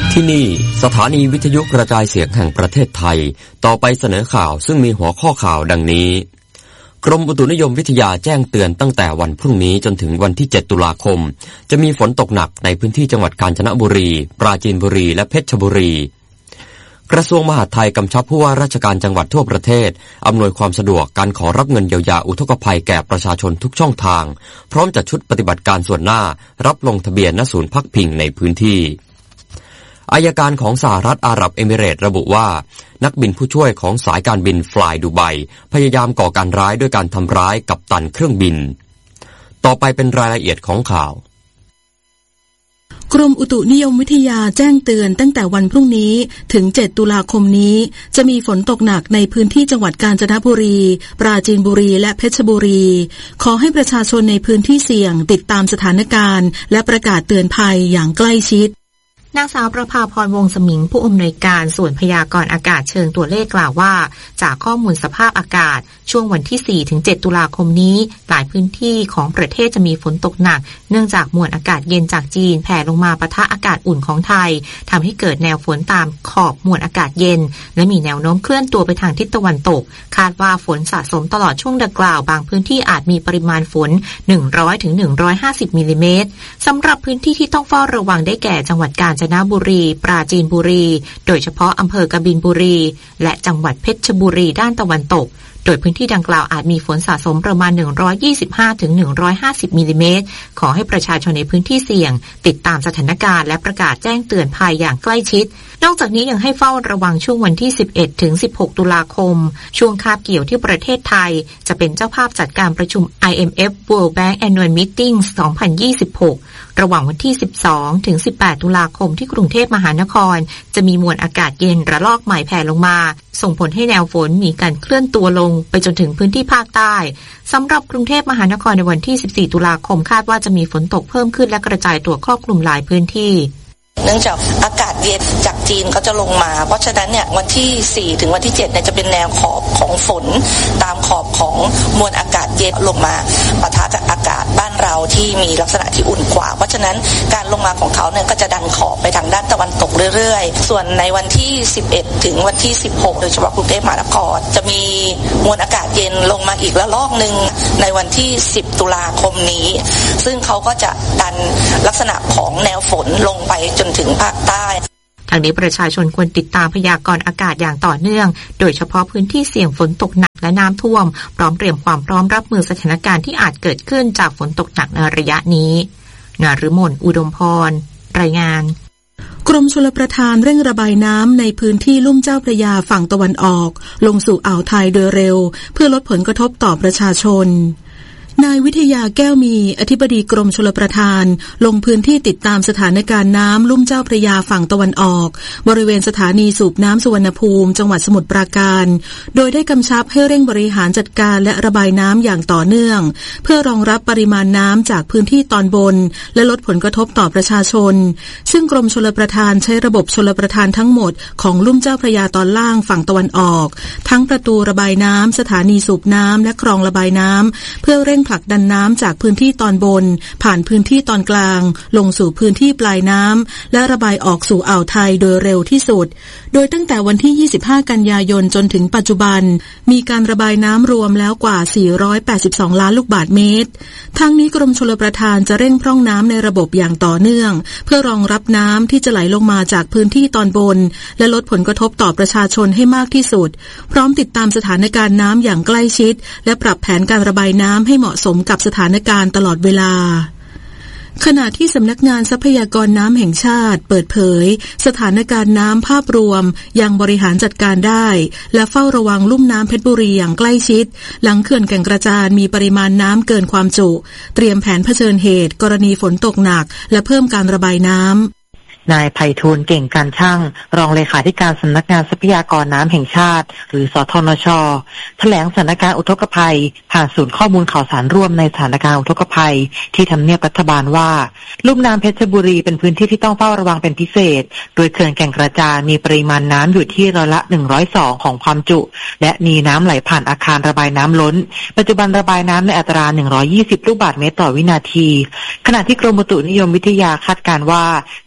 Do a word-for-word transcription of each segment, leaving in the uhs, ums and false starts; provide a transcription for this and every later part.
ที่นี่สถานีวิทยุกระจายเสียงแห่งประเทศไทยต่อไปเสนอข่าวซึ่งมีหัวข้อข่าวดังนี้กรมอุตุนิยมวิทยาแจ้งเตือนตั้งแต่วันพรุ่งนี้จนถึงวันที่เจ็ดตุลาคมจะมีฝนตกหนักในพื้นที่จังหวัดกาญจนบุรีปราจีนบุรีและเพชรบุรีกระทรวงมหาดไทยกำชับผู้ว่าราชการจังหวัดทั่วประเทศอำนวยความสะดวกการขอรับเงินเยียวยาอุทกภัยแก่ประชาชนทุกช่องทางพร้อมจัดชุดปฏิบัติการส่วนหน้ารับลงทะเบียนณศูนย์พักพิงในพื้นที่อัยการของสหรัฐอาหรับเอมิเรตส์ระบุว่านักบินผู้ช่วยของสายการบินฟลายดูไบพยายามก่อการร้ายด้วยการทำร้ายกัปตันเครื่องบินต่อไปเป็นรายละเอียดของข่าวกรมอุตุนิยมวิทยาแจ้งเตือนตั้งแต่วันพรุ่งนี้ถึงเจ็ดตุลาคมนี้จะมีฝนตกหนักในพื้นที่จังหวัดกาญจนบุรีปราจีนบุรีและเพชรบุรีขอให้ประชาชนในพื้นที่เสี่ยงติดตามสถานการณ์และประกาศเตือนภัยอย่างใกล้ชิดนางสาวประภาพรวงศ์สมิงผู้อำนวยการส่วนพยากรณ์อากาศเชิงตัวเลขกล่าวว่าจากข้อมูลสภาพอากาศช่วงวันที่ สี่ถึงเจ็ด ตุลาคมนี้หลายพื้นที่ของประเทศจะมีฝนตกหนักเนื่องจากมวลอากาศเย็นจากจีนแผ่ลงมาปะทะอากาศอุ่นของไทยทำให้เกิดแนวฝนตามขอบมวลอากาศเย็นและมีแนวโน้มเคลื่อนตัวไปทางทิศตะวันตกคาดว่าฝนสะสมตลอดช่วงดังกล่าวบางพื้นที่อาจมีปริมาณฝน หนึ่งร้อยถึงหนึ่งร้อยห้าสิบ มิลลิเมตรสำหรับพื้นที่ที่ต้องเฝ้าระวังได้แก่จังหวัดกาญจนบุรีปราจีนบุรีโดยเฉพาะอำเภอกบินบุรีและจังหวัดเพชรบุรีด้านตะวันตกโดยพื้นที่ดังกล่าวอาจมีฝนสะสมประมาณหนึ่งร้อยยี่สิบห้าถึงหนึ่งร้อยห้าสิบมิลลิเมตรขอให้ประชาชนในพื้นที่เสี่ยงติดตามสถานการณ์และประกาศแจ้งเตือนภัยอย่างใกล้ชิดนอกจากนี้ยังให้เฝ้าระวังช่วงวันที่สิบเอ็ดถึงสิบหกตุลาคมช่วงคาบเกี่ยวที่ประเทศไทยจะเป็นเจ้าภาพจัดการประชุม ไอ เอ็ม เอฟ World Bank Annual Meeting สองพันยี่สิบหกระหว่างวันที่สิบสองถึงสิบแปดตุลาคมที่กรุงเทพมหานครจะมีมวลอากาศเย็นระลอกใหม่แผ่ลงมาส่งผลให้แนวฝนมีการเคลื่อนตัวลงไปจนถึงพื้นที่ภาคใต้สำหรับกรุงเทพมหานครในวันที่สิบสี่ตุลาคมคาดว่าจะมีฝนตกเพิ่มขึ้นและกระจายตัวครอบคลุมหลายพื้นที่เนื่องจากอากาศเย็นจากจีนเขาจะลงมาเพราะฉะนั้นเนี่ยวันที่สี่ถึงวันที่เจ็ดเนี่ยจะเป็นแนวขอบของฝนตามขอบของมวลอากาศเย็นลงมาปะทะกับอากาศบ้านเราที่มีลักษณะที่อุ่นกว่าเพราะฉะนั้นการลงมาของเขาเนี่ยก็จะดันขอบไปทางด้านตะวันตกเรื่อยๆส่วนในวันที่สิบเอ็ดถึงวันที่สิบหกโดยเฉพาะกรุงเทพมหานครจะมีมวลอากาศเย็นลงมาอีกระลอกนึงในวันที่สิบตุลาคมนี้ซึ่งเขาก็จะดันลักษณะของแนวฝนลงไปจนถึงภาคใต้ทางนี้ประชาชนควรติดตามพยากรณ์อากาศอย่างต่อเนื่องโดยเฉพาะพื้นที่เสี่ยงฝนตกหนักและน้ำท่วมพร้อมเตรียมความพร้อมรับมือสถานการณ์ที่อาจเกิดขึ้นจากฝนตกหนักในระยะนี้นฤมลอุดมพรรายงานกรมชลประทานเร่งระบายน้ำในพื้นที่ลุ่มเจ้าพระยาฝั่งตะวันออกลงสู่อ่าวไทยโดยเร็วเพื่อลดผลกระทบต่อประชาชนนายวิทยาแก้วมีอธิบดีกรมชลประทานลงพื้นที่ติดตามสถานการณ์น้ำลุ่มเจ้าพระยาฝั่งตะวันออกบริเวณสถานีสูบน้ำสุวรรณภูมิจังหวัดสมุทรปราการโดยได้กำชับให้เร่งบริหารจัดการและระบายน้ำอย่างต่อเนื่องเพื่อรองรับปริมาณน้ำจากพื้นที่ตอนบนและลดผลกระทบต่อประชาชนซึ่งกรมชลประทานใช้ระบบชลประทานทั้งหมดของลุ่มเจ้าพระยาตอนล่างฝั่งตะวันออกทั้งประตูระบายน้ำสถานีสูบน้ำและคลองระบายน้ำเพื่อเร่งผลักดันน้ำจากพื้นที่ตอนบนผ่านพื้นที่ตอนกลางลงสู่พื้นที่ปลายน้ำและระบายออกสู่อ่าวไทยโดยเร็วที่สุดโดยตั้งแต่วันที่ยี่สิบห้ากันยายนจนถึงปัจจุบันมีการระบายน้ำรวมแล้วกว่าสี่ร้อยแปดสิบสองล้านลูกบาศก์เมตรทั้งนี้กรมชลประทานจะเร่งพร่องน้ำในระบบอย่างต่อเนื่องเพื่อรองรับน้ำที่จะไหลลงมาจากพื้นที่ตอนบนและลดผลกระทบต่อประชาชนให้มากที่สุดพร้อมติดตามสถานการณ์น้ำอย่างใกล้ชิดและปรับแผนการระบายน้ำให้เหมาะสมกับสถานการณ์ตลอดเวลาขณะที่สำนักงานทรัพยากรน้ำแห่งชาติเปิดเผยสถานการณ์น้ำภาพรวมยังบริหารจัดการได้และเฝ้าระวังลุ่มน้ำเพชรบุรีอย่างใกล้ชิดหลังเขื่อนแก่งกระจานมีปริมาณน้ำเกินความจุเตรียมแผนเผชิญเหตุกรณีฝนตกหนักและเพิ่มการระบายน้ำนายไพฑูรย์เก่งการช่างรองเลขาธิการสำนักงานทรัพยากรน้ำแห่งชาติหรือสทนช.แถลงสถานการณ์อุทกภัยผ่านศูนย์ข้อมูลข่าวสารร่วมในสถานการณ์อุทกภัยที่ทำเนียบรัฐบาลว่าลุ่มน้ำเพชรบุรีเป็นพื้นที่ที่ต้องเฝ้าระวังเป็นพิเศษโดยเขื่อนแก่งกระจานมีปริมาณน้ำอยู่ที่ร้อยละหนึ่งร้อยสองของความจุและมีน้ำไหลผ่านอาคารระบายน้ำล้นปัจจุบันระบายน้ำในอัตราหนึ่งร้อยยี่สิบลูกบาศก์เมตรต่อวินาทีขณะที่กรมอุตุนิยมวิทยาคาดการณ์ว่าจังหวัดเพชร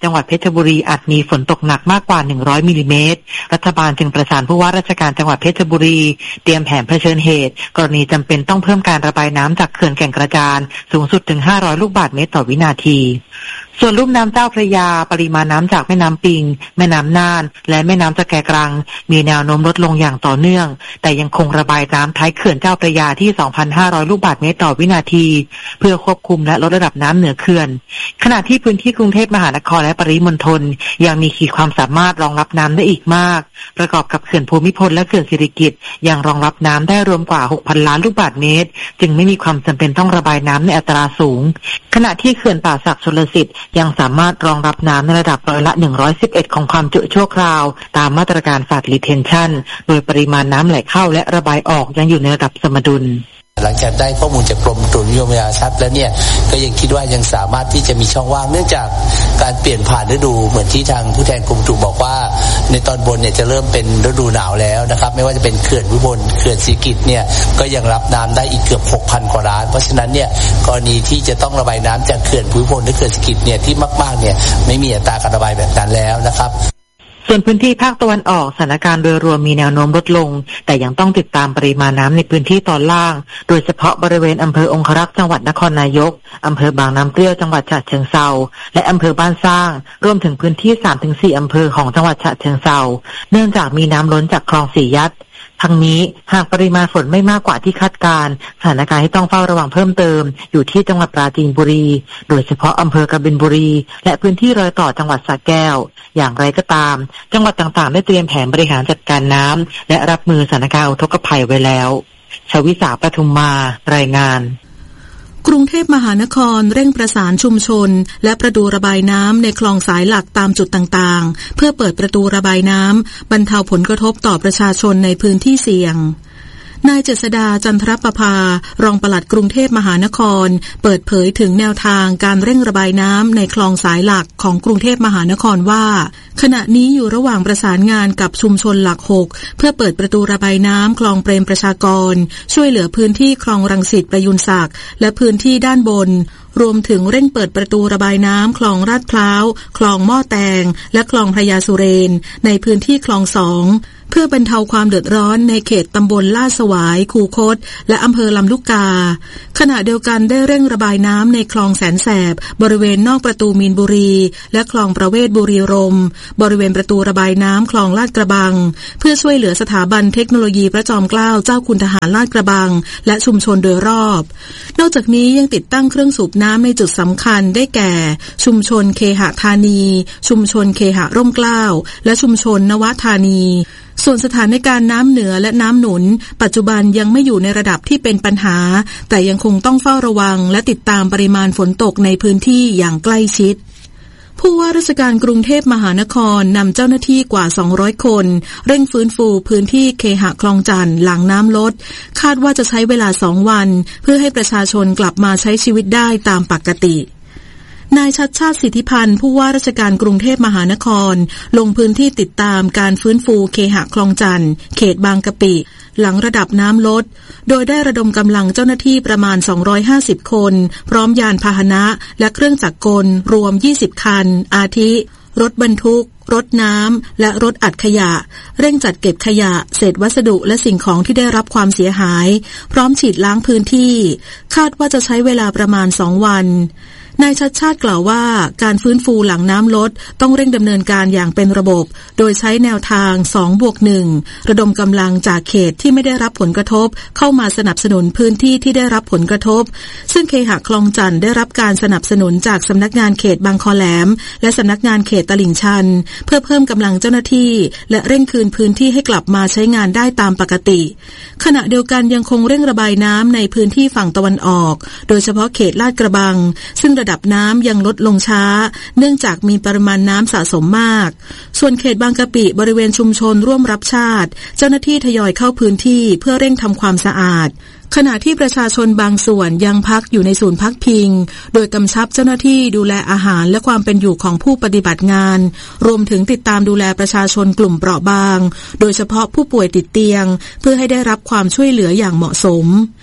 บุรีอาจมีฝนตกหนักมากกว่าหนึ่งร้อยมิลลิเมตรรัฐบาลจึงประสานผู้ว่าราชการจังหวัดเพชรบุรีเตรียมแผนเผชิญเหตุกรณีจำเป็นต้องเพิ่มการระบายน้ำจากเขื่อนแก่งกระจานสูงสุดถึงห้าร้อยลูกบาศก์เมตรต่อวินาทีส่วนลุ่มน้ำเจ้าพระยาปริมาณน้ำจากแม่น้ำปิงแม่น้ำน่านและแม่น้ำตะแกกรังมีแนวโน้มลดลงอย่างต่อเนื่องแต่ยังคงระบายน้ำท้ายเขื่อนเจ้าพระยาที่ สองพันห้าร้อย ลูกบาศก์เมตรต่อวินาทีเพื่อควบคุมและลดระดับน้ำเหนือเขื่อนขณะที่พื้นที่กรุงเทพมหานครและปริมณฑลยังมีขีดความสามารถรองรับน้ำได้อีกมากประกอบกับเขื่อนภูมิพลและเขื่อนสิริกิติ์ยังรองรับน้ำได้รวมกว่า หกพัน ล้านลูกบาศก์เมตรจึงไม่มีความจำเป็นต้องระบายน้ำในอัตราสูงขณะที่เขื่อนป่าสักชลสิทธิ์ยังสามารถรองรับน้ำในระดับร้อยละหนึ่งร้อยสิบเอ็ดของความจุชั่วคราวตามมาตรการ Flood Retention โดยปริมาณน้ำไหลเข้าและระบายออกยังอยู่ในระดับสมดุลหลังจากได้ข้อมูลจากกรมอุตุนิยมวิทยาชัดแล้วเนี่ยก็ยังคิดว่ายังสามารถที่จะมีช่องว่างเนื่องจากการเปลี่ยนผ่านฤดูเหมือนที่ทางผู้แทนกรมอุตุบอกว่าในตอนบนเนี่ยจะเริ่มเป็นฤดูหนาวแล้วนะครับไม่ว่าจะเป็นเขื่อนภูมิพลเขื่อนสิริกิติ์เนี่ยก็ยังรับน้ำได้อีกเกือบ หกพัน กว่าล้านเพราะฉะนั้นเนี่ยกรณีที่จะต้องระบายน้ำจากเขื่อนภูมิพลหรือเขื่อนสิริกิติ์เนี่ยที่มากๆเนี่ยไม่มีอัตราการระบายแบบนั้นแล้วนะครับส่วนพื้นที่ภาคตะวันออกสถานการณ์โดยรวมมีแนวโน้มลดลงแต่ยังต้องติดตามปริมาณน้ำในพื้นที่ตอนล่างโดยเฉพาะบริเวณอำเภอองครักษ์จังหวัดนครนายกอำเภอบางน้ำเปรี้ยวจังหวัดฉะเชิงเทราและอำเภอบ้านสร้างรวมถึงพื้นที่ สามถึงสี่ อำเภอของจังหวัดฉะเชิงเทราเนื่องจากมีน้ำล้นจากคลองสี่ยัดทั้งนี้หากปริมาณฝนไม่มากกว่าที่คาดการณ์สถานการณ์ที่ต้องเฝ้าระวังเพิ่มเติมอยู่ที่จังหวัดปราจีนบุรีโดยเฉพาะอำเภอกบินบุรีและพื้นที่รอยต่อจังหวัดสระแก้วอย่างไรก็ตามจังหวัดต่างๆได้เตรียมแผนบริหารจัดการน้ำและรับมือสถานการณ์อุทกภัยไว้แล้วชวิสาปทุมมารายงานกรุงเทพมหานครเร่งประสานชุมชนและประตูระบายน้ำในคลองสายหลักตามจุดต่างๆเพื่อเปิดประตูระบายน้ำบรรเทาผลกระทบต่อประชาชนในพื้นที่เสี่ยงนายเจษฎาจันทรประภารองปลัดกรุงเทพมหานครเปิดเผยถึงแนวทางการเร่งระบายน้ำในคลองสายหลักของกรุงเทพมหานครว่าขณะนี้อยู่ระหว่างประสานงานกับชุมชนหลักหกเพื่อเปิดประตูระบายน้ำคลองเปรมประชากรช่วยเหลือพื้นที่คลองรังสิตประยุนศักดิ์และพื้นที่ด้านบนรวมถึงเร่งเปิดประตูระบายน้ำคลองลาดพร้าวคลองหม้อแตงและคลองพระยาสุเรนในพื้นที่คลองสองเพื่อบรรเทาความเดือดร้อนในเขตตำบลลาดสวายคูคตและอำเภอลำลูกกาขณะเดียวกันได้เร่งระบายน้ำในคลองแสนแสบบริเวณนอกประตูมีนบุรีและคลองประเวศบุรีรมย์บริเวณประตูระบายน้ำคลองลาดกระบังเพื่อช่วยเหลือสถาบันเทคโนโลยีพระจอมเกล้าเจ้าคุณทหารลาดกระบังและชุมชนโดยรอบนอกจากนี้ยังติดตั้งเครื่องสูบน้ำในจุดสำคัญได้แก่ชุมชนเคหธานีชุมชนเคหร่มเกล้าและชุมชนนวธานีส่วนสถานการณ์น้ำเหนือและน้ำหนุนปัจจุบันยังไม่อยู่ในระดับที่เป็นปัญหาแต่ยังคงต้องเฝ้าระวังและติดตามปริมาณฝนตกในพื้นที่อย่างใกล้ชิดผู้ว่าราชการกรุงเทพมหานครนำเจ้าหน้าที่กว่าสองร้อยคนเร่งฟื้นฟูพื้นที่เคหะคลองจันทร์หลังน้ำลดคาดว่าจะใช้เวลาสองวันเพื่อให้ประชาชนกลับมาใช้ชีวิตได้ตามปกตินายชัดชาติสิทธิพันธ์ผู้ว่าราชการกรุงเทพมหานครลงพื้นที่ติดตามการฟื้นฟูเคหะคลองจันทร์เขตบางกะปิหลังระดับน้ำลดโดยได้ระดมกำลังเจ้าหน้าที่ประมาณสองร้อยห้าสิบคนพร้อมยานพาหนะและเครื่องจักรกลรวมยี่สิบคันอาทิรถบรรทุกรถน้ำและรถอัดขยะเร่งจัดเก็บขยะเศษวัสดุและสิ่งของที่ได้รับความเสียหายพร้อมฉีดล้างพื้นที่คาดว่าจะใช้เวลาประมาณสองวันนายชัดชาติกล่าวว่าการฟื้นฟูหลังน้ำลดต้องเร่งดำเนินการอย่างเป็นระบบโดยใช้แนวทาง สองบวกหนึ่ง ระดมกำลังจากเขตที่ไม่ได้รับผลกระทบเข้ามาสนับสนุนพื้นที่ที่ได้รับผลกระทบซึ่งเคหะคลองจันทร์ได้รับการสนับสนุนจากสำนักงานเขตบางคอแหลมและสำนักงานเขตตลิ่งชันเพื่อเพิ่มกำลังเจ้าหน้าที่และเร่งคืนพื้นที่ให้กลับมาใช้งานได้ตามปกติขณะเดียวกันยังคงเร่งระบายน้ำในพื้นที่ฝั่งตะวันออกโดยเฉพาะเขตลาดกระบังซึ่งระดับน้ำยังลดลงช้าเนื่องจากมีปริมาณน้ำสะสมมากส่วนเขตบางกะปิบริเวณชุมชนร่วมรับชาติเจ้าหน้าที่ทยอยเข้าพื้นที่เพื่อเร่งทำความสะอาดขณะที่ประชาชนบางส่วนยังพักอยู่ในศูนย์พักพิงโดยกำชับเจ้าหน้าที่ดูแลอาหารและความเป็นอยู่ของผู้ปฏิบัติงานรวมถึงติดตามดูแลประชาชนกลุ่มเปราะบางโดยเฉพาะผู้ป่วยติดเตียงเพื่อให้ได้รับความช่วยเหลืออย่างเหมาะสม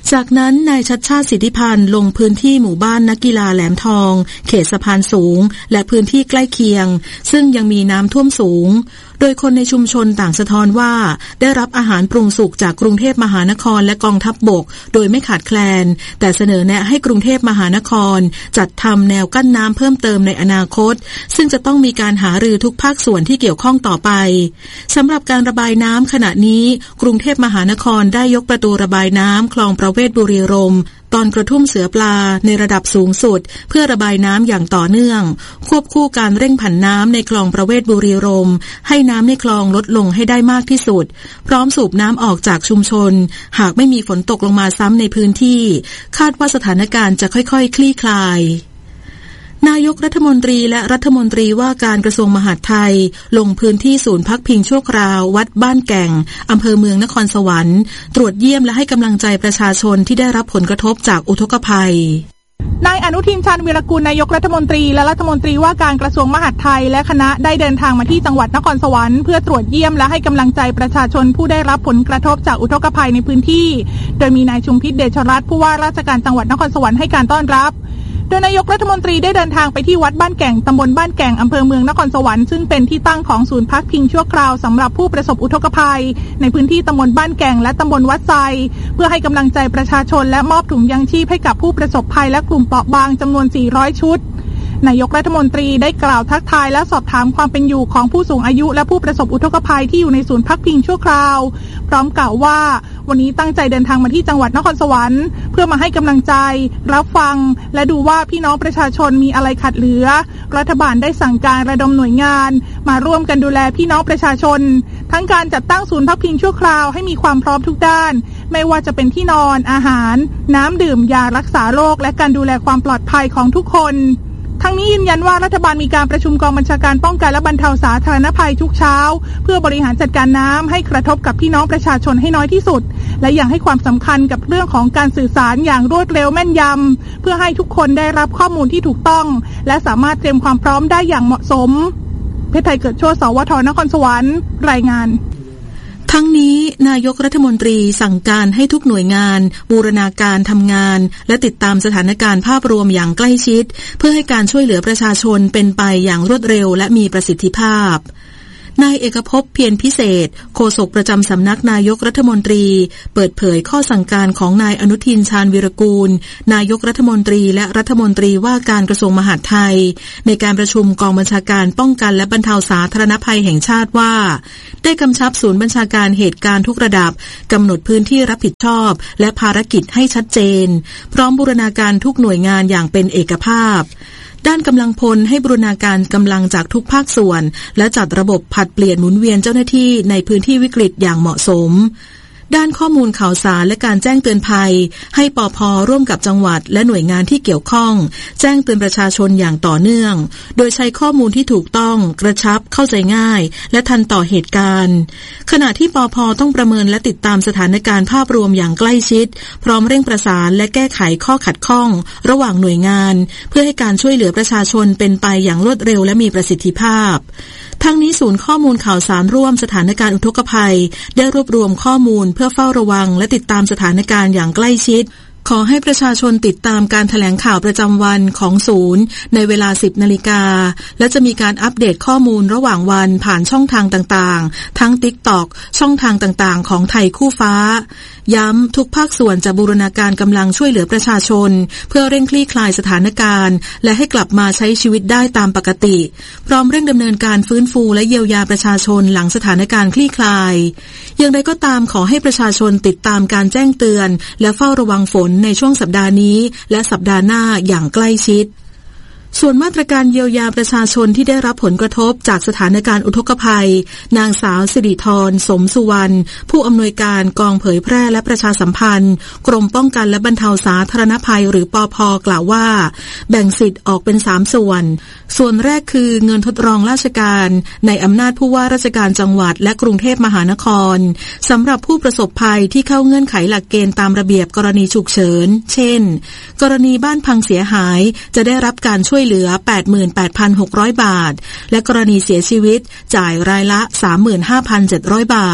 จากนั้นนายชัชชาติสิทธิพันธ์ลงพื้นที่หมู่บ้านนักกีฬาแหลมทองเขตสะพานสูงและพื้นที่ใกล้เคียงซึ่งยังมีน้ำท่วมสูงโดยคนในชุมชนต่างสะท้อนว่าได้รับอาหารปรุงสุกจากกรุงเทพมหานครและกองทัพบกโดยไม่ขาดแคลนแต่เสนอแนะให้กรุงเทพมหานครจัดทำแนวกั้นน้ำเพิ่มเติมในอนาคตซึ่งจะต้องมีการหารือทุกภาคส่วนที่เกี่ยวข้องต่อไปสำหรับการระบายน้ำขณะนี้กรุงเทพมหานครได้ยกประตูระบายน้ำคลองประเวศบุรีรมย์ตอนกระทุ่มเสือปลาในระดับสูงสุดเพื่อระบายน้ำอย่างต่อเนื่องควบคู่การเร่งผันน้ำในคลองประเวศบุรีรมย์ให้น้ำในคลองลดลงให้ได้มากที่สุดพร้อมสูบน้ำออกจากชุมชนหากไม่มีฝนตกลงมาซ้ำในพื้นที่คาดว่าสถานการณ์จะค่อยๆคลี่คลายนายกรัฐมนตรีและรัฐมนตรีว่าการกระทรวงมหาดไทยลงพื้นที่ศูนย์พักพิงชั่วคราววัดบ้านแก่งอำเภอเมืองนครสวรรค์ตรวจเยี่ยมและให้กำลังใจประชาชนที่ได้รับผลกระทบจากอุทกภัยนายอนุทินชาญวีรกูลนายกรัฐมนตรีและรัฐมนตรีว่าการกระทรวงมหาดไทยและคณะได้เดินทางมาที่จังหวัดนครสวรรค์เพื่อตรวจเยี่ยมและให้กำลังใจประชาชนผู้ได้รับผลกระทบจากอุทกภัยในพื้นที่โดยมีนายชุมพิษเดชรัตน์ผู้ว่าราชการจังหวัดนครสวรรค์ให้การต้อนรับโดยนายกรัฐมนตรีได้เดินทางไปที่วัดบ้านแก่งตำบลบ้านแก่งอำเภอเมืองนครสวรรค์ซึ่งเป็นที่ตั้งของศูนย์พักพิงชั่วคราวสำหรับผู้ประสบอุทกภัยในพื้นที่ตำบลบ้านแก่งและตำบลวัดไซเพื่อให้กำลังใจประชาชนและมอบถุงยังชีพให้กับผู้ประสบภัยและกลุ่มเปราะบางจำนวนสี่ร้อยชุดนายกรัฐมนตรีได้กล่าวทักทายและสอบถามความเป็นอยู่ของผู้สูงอายุและผู้ประสบอุทกภัยที่อยู่ในศูนย์พักพิงชั่วคราวพร้อมกล่าวว่าวันนี้ตั้งใจเดินทางมาที่จังหวัดนครสวรรค์เพื่อมาให้กำลังใจรับฟังและดูว่าพี่น้องประชาชนมีอะไรขาดเหลือรัฐบาลได้สั่งการระดมหน่วยงานมาร่วมกันดูแลพี่น้องประชาชนทั้งการจัดตั้งศูนย์พักพิงชั่วคราวให้มีความพร้อมทุกด้านไม่ว่าจะเป็นที่นอนอาหารน้ำดื่มยารักษาโรคและการดูแลความปลอดภัยของทุกคนทั้งนี้ยืนยันว่ารัฐบาลมีการประชุมกองบัญชาการป้องกันและบรรเทาสาธารณภัยทุกเช้าเพื่อบริหารจัดการน้ำให้กระทบกับพี่น้องประชาชนให้น้อยที่สุดและยังให้ความสำคัญกับเรื่องของการสื่อสารอย่างรวดเร็วแม่นยำเพื่อให้ทุกคนได้รับข้อมูลที่ถูกต้องและสามารถเตรียมความพร้อมได้อย่างเหมาะสมเพชรไทยเกิดโชติ สวท นครสวรรค์รายงานทั้งนี้นายกรัฐมนตรีสั่งการให้ทุกหน่วยงานบูรณาการทำงานและติดตามสถานการณ์ภาพรวมอย่างใกล้ชิดเพื่อให้การช่วยเหลือประชาชนเป็นไปอย่างรวดเร็วและมีประสิทธิภาพนายเอกภพเพียรพิเศษโฆษกประจำสำนักนายกรัฐมนตรีเปิดเผยข้อสั่งการของนายอนุทินชาญวีรกูลนายกรัฐมนตรีและรัฐมนตรีว่าการกระทรวงมหาดไทยในการประชุมกองบัญชาการป้องกันและบรรเทาสาธารณภัยแห่งชาติว่าได้กำชับศูนย์บัญชาการเหตุการณ์ทุกระดับกำหนดพื้นที่รับผิดชอบและภารกิจให้ชัดเจนพร้อมบูรณาการทุกหน่วยงานอย่างเป็นเอกภาพด้านกำลังพลให้บูรณาการกำลังจากทุกภาคส่วนและจัดระบบผลัดเปลี่ยนหมุนเวียนเจ้าหน้าที่ในพื้นที่วิกฤตอย่างเหมาะสมด้านข้อมูลข่าวสารและการแจ้งเตือนภัยให้ปภ.ร่วมกับจังหวัดและหน่วยงานที่เกี่ยวข้องแจ้งเตือนประชาชนอย่างต่อเนื่องโดยใช้ข้อมูลที่ถูกต้องกระชับเข้าใจง่ายและทันต่อเหตุการณ์ขณะที่ปภ.ต้องประเมินและติดตามสถานการณ์ภาพรวมอย่างใกล้ชิดพร้อมเร่งประสานและแก้ไขข้อขัดข้องระหว่างหน่วยงานเพื่อให้การช่วยเหลือประชาชนเป็นไปอย่างรวดเร็วและมีประสิทธิภาพทั้งนี้ศูนย์ข้อมูลข่าวสารร่วมสถานการณ์อุทกภัยได้รวบรวมข้อมูลเพื่อเฝ้าระวังและติดตามสถานการณ์อย่างใกล้ชิดขอให้ประชาชนติดตามการแถลงข่าวประจำวันของศูนย์ในเวลา สิบนาฬิกาและจะมีการอัปเดตข้อมูลระหว่างวันผ่านช่องทางต่างๆทั้ง ติ๊กต็อก ช่องทางต่างๆของไทยคู่ฟ้าย้ำทุกภาคส่วนจะบูรณาการกำลังช่วยเหลือประชาชนเพื่อเร่งคลี่คลายสถานการณ์และให้กลับมาใช้ชีวิตได้ตามปกติพร้อมเร่งดำเนินการฟื้นฟูและเยียวยาประชาชนหลังสถานการณ์คลี่คลายอย่างไรก็ตามขอให้ประชาชนติดตามการแจ้งเตือนและเฝ้าระวังฝนในช่วงสัปดาห์นี้และสัปดาห์หน้าอย่างใกล้ชิดส่วนมาตรการเยียวยาประชาชนที่ได้รับผลกระทบจากสถานการณ์อุทกภัยนางสาวสิริธรสมสุวรรณผู้อำนวยการกองเผยแพร่และประชาสัมพันธ์กรมป้องกันและบรรเทาสาธารณภัยหรือปภ.กล่าวว่าแบ่งสิทธิ์ออกเป็นสามส่วนส่วนแรกคือเงินทดลองราชการในอำนาจผู้ว่าราชการจังหวัดและกรุงเทพมหานครสำหรับผู้ประสบภัยที่เข้าเงื่อนไขหลักเกณฑ์ตามระเบียบกรณีฉุกเฉินเช่นกรณีบ้านพังเสียหายจะได้รับการช่วยเหลือ แปดหมื่นแปดพันหกร้อย บาทและกรณีเสียชีวิตจ่ายรายละ สามหมื่นห้าพันเจ็ดร้อย บาท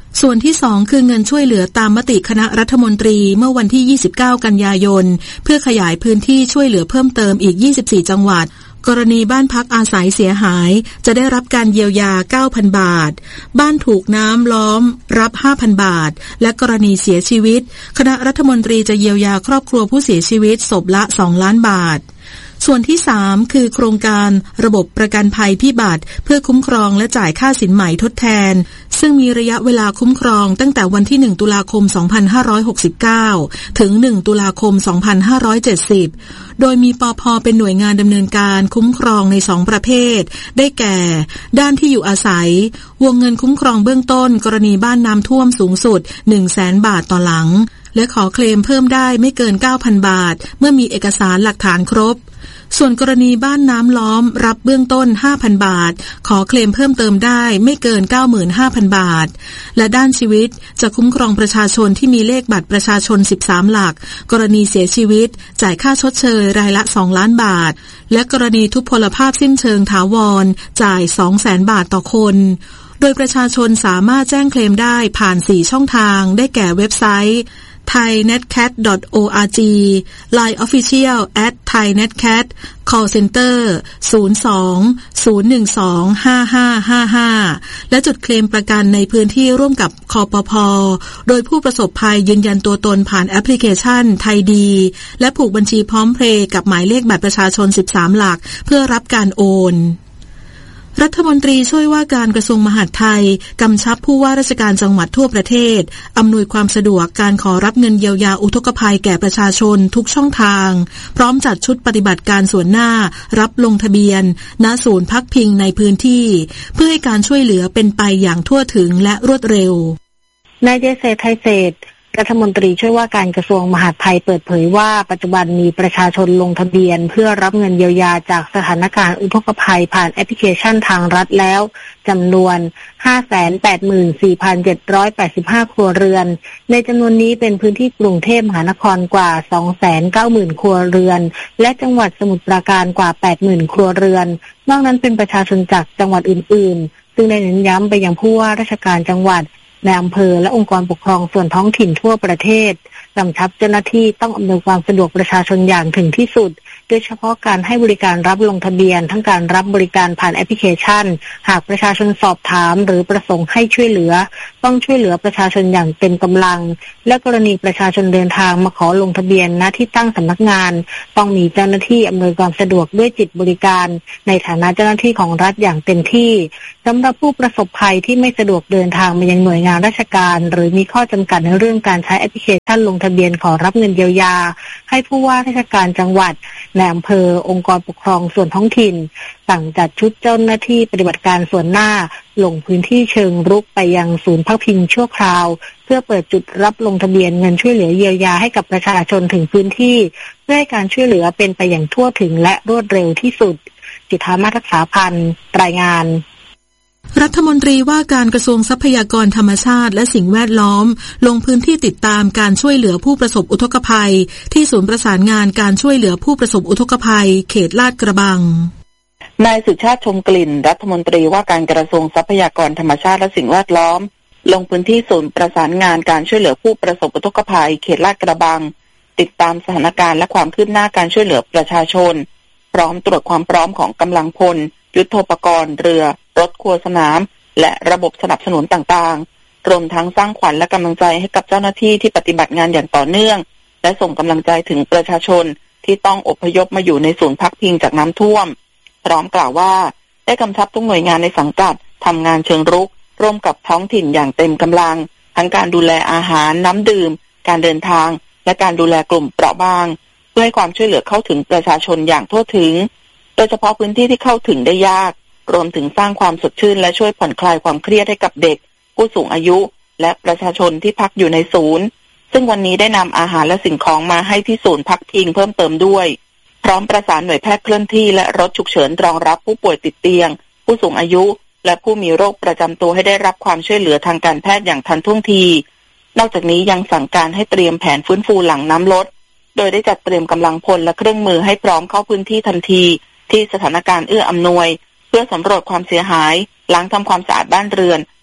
ส่วนที่สองคือเงินช่วยเหลือตามมติคณะรัฐมนตรีเมื่อวันที่ยี่สิบเก้ากันยายนเพื่อขยายพื้นที่ช่วยเหลือเพิ่มเติมอีกยี่สิบสี่จังหวัดกรณีบ้านพักอาศัยเสียหายจะได้รับการเยียวยา เก้าพัน บาทบ้านถูกน้ำล้อมรับ ห้าพัน บาทและกรณีเสียชีวิตคณะรัฐมนตรีจะเยียวยาครอบครัวผู้เสียชีวิตศพละสองล้านบาทส่วนที่สามคือโครงการระบบประกันภัยพิบัติเพื่อคุ้มครองและจ่ายค่าสินใหม่ทดแทนซึ่งมีระยะเวลาคุ้มครองตั้งแต่วันที่หนึ่งตุลาคมสองพันห้าร้อยหกสิบเก้าถึงหนึ่งตุลาคมสองพันห้าร้อยเจ็ดสิบโดยมีปภ.เป็นหน่วยงานดำเนินการคุ้มครองในสองประเภทได้แก่ด้านที่อยู่อาศัยวงเงินคุ้มครองเบื้องต้นกรณีบ้านน้ำท่วมสูงสุด หนึ่งแสน บาทต่อหลังและขอเคลมเพิ่มได้ไม่เกิน เก้าพัน บาทเมื่อมีเอกสารหลักฐานครบส่วนกรณีบ้านน้ำล้อมรับเบื้องต้น ห้าพัน บาทขอเคลมเพิ่มเติมได้ไม่เกิน เก้าหมื่นห้าพัน บาทและด้านชีวิตจะคุ้มครองประชาชนที่มีเลขบัตรประชาชนสิบสามหลักกรณีเสียชีวิตจ่ายค่าชดเชยรายละสองล้านบาทและกรณีทุพพลภาพสิ้นเชิงถาวรจ่าย สองแสน บาทต่อคนโดยประชาชนสามารถแจ้งเคลมได้ผ่านสี่ช่องทางได้แก่เว็บไซต์ ไทยเน็ตแคท ดอท โอ อาร์ จี ไลน์ Official แอท ไทยเน็ตแคท Call Center ศูนย์ สอง ศูนย์ หนึ่ง สอง ห้า ห้า ห้า ห้าและจุดเคลมประกันในพื้นที่ร่วมกับคปภ.โดยผู้ประสบภัยยืนยันตัวตนผ่านแอปพลิเคชันไทยดีและผูกบัญชีพร้อมเพย์กับหมายเลขบัตรประชาชนสิบสามหลักเพื่อรับการโอนรัฐมนตรีช่วยว่าการกระทรวงมหาดไทยกำชับผู้ว่าราชการจังหวัดทั่วประเทศอำนวยความสะดวกการขอรับเงินเยียวยาอุทกภัยแก่ประชาชนทุกช่องทางพร้อมจัดชุดปฏิบัติการส่วนหน้ารับลงทะเบียนณศูนย์พักพิงในพื้นที่เพื่อให้การช่วยเหลือเป็นไปอย่างทั่วถึงและรวดเร็วนายเจษฎา ไทยเศรษฐ์รัฐมนตรีช่วยว่าการกระทรวงมหาดไทยเปิดเผยว่าปัจจุบันมีประชาชนลงทะเบียนเพื่อรับเงินเยียวยาจากสถานการณ์อุทกภัยผ่านแอปพลิเคชันทางรัฐแล้วจำนวน ห้าแสนแปดหมื่นสี่พันเจ็ดร้อยแปดสิบห้า ครัวเรือนในจำนวนนี้เป็นพื้นที่กรุงเทพมหานครกว่า สองแสนเก้าหมื่น ครัวเรือนและจังหวัดสมุทรปราการกว่า แปดหมื่น ครัวเรือนนอกนั้นเป็นประชาชนจากจังหวัดอื่นๆซึ่งได้เน้นย้ำไปยังผู้ว่าราชการจังหวัดในอำเภอและองค์กรปกครองส่วนท้องถิ่นทั่วประเทศกำชับเจ้าหน้าที่ต้องอำนวยความสะดวกประชาชนอย่างถึงที่สุดโดยเฉพาะการให้บริการรับลงทะเบียนทั้งการรับบริการผ่านแอปพลิเคชันหากประชาชนสอบถามหรือประสงค์ให้ช่วยเหลือต้องช่วยเหลือประชาชนอย่างเต็มกำลังและกรณีประชาชนเดินทางมาขอลงทะเบียนณที่ตั้งสำนักงานต้องมีเจ้าหน้าที่อำนวยความสะดวกด้วยจิตบริการในฐานะเจ้าหน้าที่ของรัฐอย่างเต็มที่สำหรับผู้ประสบภัยที่ไม่สะดวกเดินทางมายังหน่วยงานราชการหรือมีข้อจำกัดในเรื่องการใช้แอปพลิเคชันลงทะเบียนขอรับเงินเยียวยาให้ผู้ว่าราชการจังหวัดในอำเภอองค์กรปกครองส่วนท้องถิ่นสั่งจัดชุดเจ้าหน้าที่ปฏิบัติการส่วนหน้าลงพื้นที่เชิงรุกไปยังศูนย์พักพิงชั่วคราวเพื่อเปิดจุดรับลงทะเบียนเงินช่วยเหลือเยียวยาให้กับประชาชนถึงพื้นที่เพื่อให้การช่วยเหลือเป็นไปอย่างทั่วถึงและรวดเร็วที่สุดจิตรมาศรักษาพันธ์รายงานรัฐมนตรีว่าการกระทรวงทรัพยากรธรรมชาติและสิ่งแวดล้อมลงพื้นที่ติดตามการช่วยเหลือผู้ประสบอุทกภัยที่ศูนย์ประสานงานการช่วยเหลือผู้ประสบอุทกภัยเขตลาดกระบังนายสุชาติชมกลิ่นรัฐมนตรีว่าการกระทรวงทรัพยากรธรรมชาติและสิ่งแวดล้อมลงพื้นที่ศูนย์ประสานงานการช่วยเหลือผู้ประสบอุทกภัยเขตลาดกระบังติดตามสถานการณ์และความคืบหน้าการช่วยเหลือประชาชนพร้อมตรวจความพร้อมของกำลังพลยุทโธปกรณ์เรือรถครัวสนามและระบบสนับสนุนต่างๆรวมทั้งสร้างขวัญและกำลังใจให้กับเจ้าหน้าที่ที่ปฏิบัติงานอย่างต่อเนื่องและส่งกำลังใจถึงประชาชนที่ต้องอพยพมาอยู่ในศูนย์พักพิงจากน้ำท่วมพร้อมกล่าวว่าได้กำชับทุกหน่วยงานในสังกัดทำงานเชิงรุกร่วมกับท้องถิ่นอย่างเต็มกำลังทั้งการดูแลอาหารน้ำดื่มการเดินทางและการดูแลกลุ่มเปราะบางเพื่อให้ความช่วยเหลือเข้าถึงประชาชนอย่างทั่วถึงโดยเฉพาะพื้นที่ที่เข้าถึงได้ยากรวมถึงสร้างความสดชื่นและช่วยผ่อนคลายความเครียดให้กับเด็กผู้สูงอายุและประชาชนที่พักอยู่ในศูนย์ซึ่งวันนี้ได้นำอาหารและสิ่งของมาให้ที่ศูนย์พักพิงเพิ่มเติมด้วยพร้อมประสานหน่วยแพทย์เคลื่อนที่และรถฉุกเฉินรองรับผู้ป่วยติดเตียงผู้สูงอายุและผู้มีโรคประจำตัวให้ได้รับความช่วยเหลือทางการแพทย์อย่างทันท่วงทีนอกจากนี้ยังสั่งการให้เตรียมแผนฟื้นฟูหลังน้ำลดโดยได้จัดเตรียมกำลังพลและเครื่องมือให้พร้อมเข้าพื้นที่ทันทีที่สถานการณ์เอื้ออำนวยเพื่อสำรวจความเสียหายล้างทำความสะอาดบ้านเรือน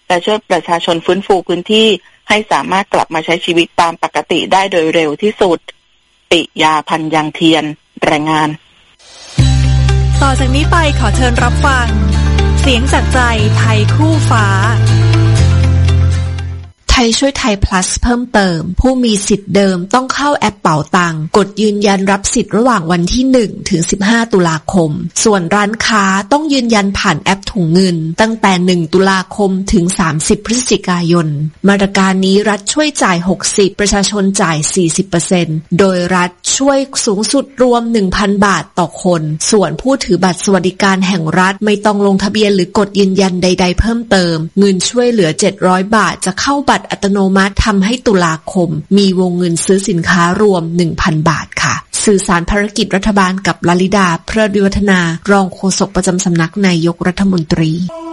และช่วยประชาชนฟื้นฟูพื้นที่ให้สามารถกลับมาใช้ชีวิตตามปกติได้โดยเร็วที่สุดปิยาพันธ์ยังเทียนรายงานต่อจากนี้ไปขอเชิญรับฟังเสียงจากใจไทยคู่ฟ้าไทยช่วยไทย plus เพิ่มเติมผู้มีสิทธิ์เดิมต้องเข้าแอปเป๋าตังค์กดยืนยันรับสิทธิ์ระหว่างวันที่หนึ่งถึงสิบห้าตุลาคมส่วนร้านค้าต้องยืนยันผ่านแอปถุงเงินตั้งแต่หนึ่งตุลาคมถึงสามสิบพฤศจิกายนมาตรการนี้รัฐช่วยจ่ายหกสิบประชาชนจ่าย สี่สิบเปอร์เซ็นต์ โดยรัฐช่วยสูงสุดรวม หนึ่งพัน บาทต่อคนส่วนผู้ถือบัตรสวัสดิการแห่งรัฐไม่ต้องลงทะเบียนหรือกดยืนยันใดๆเพิ่มเติมเงินช่วยเหลือเจ็ดร้อยบาทจะเข้าบัตรอัตโนมัติทำให้ตุลาคมมีวงเงินซื้อสินค้ารวม หนึ่งพัน บาทค่ะสื่อสารภารกิจรัฐบาลกับลลิดาเพลิดวิวัฒนารองโฆษกประจำสำนักนายกรัฐมนตรี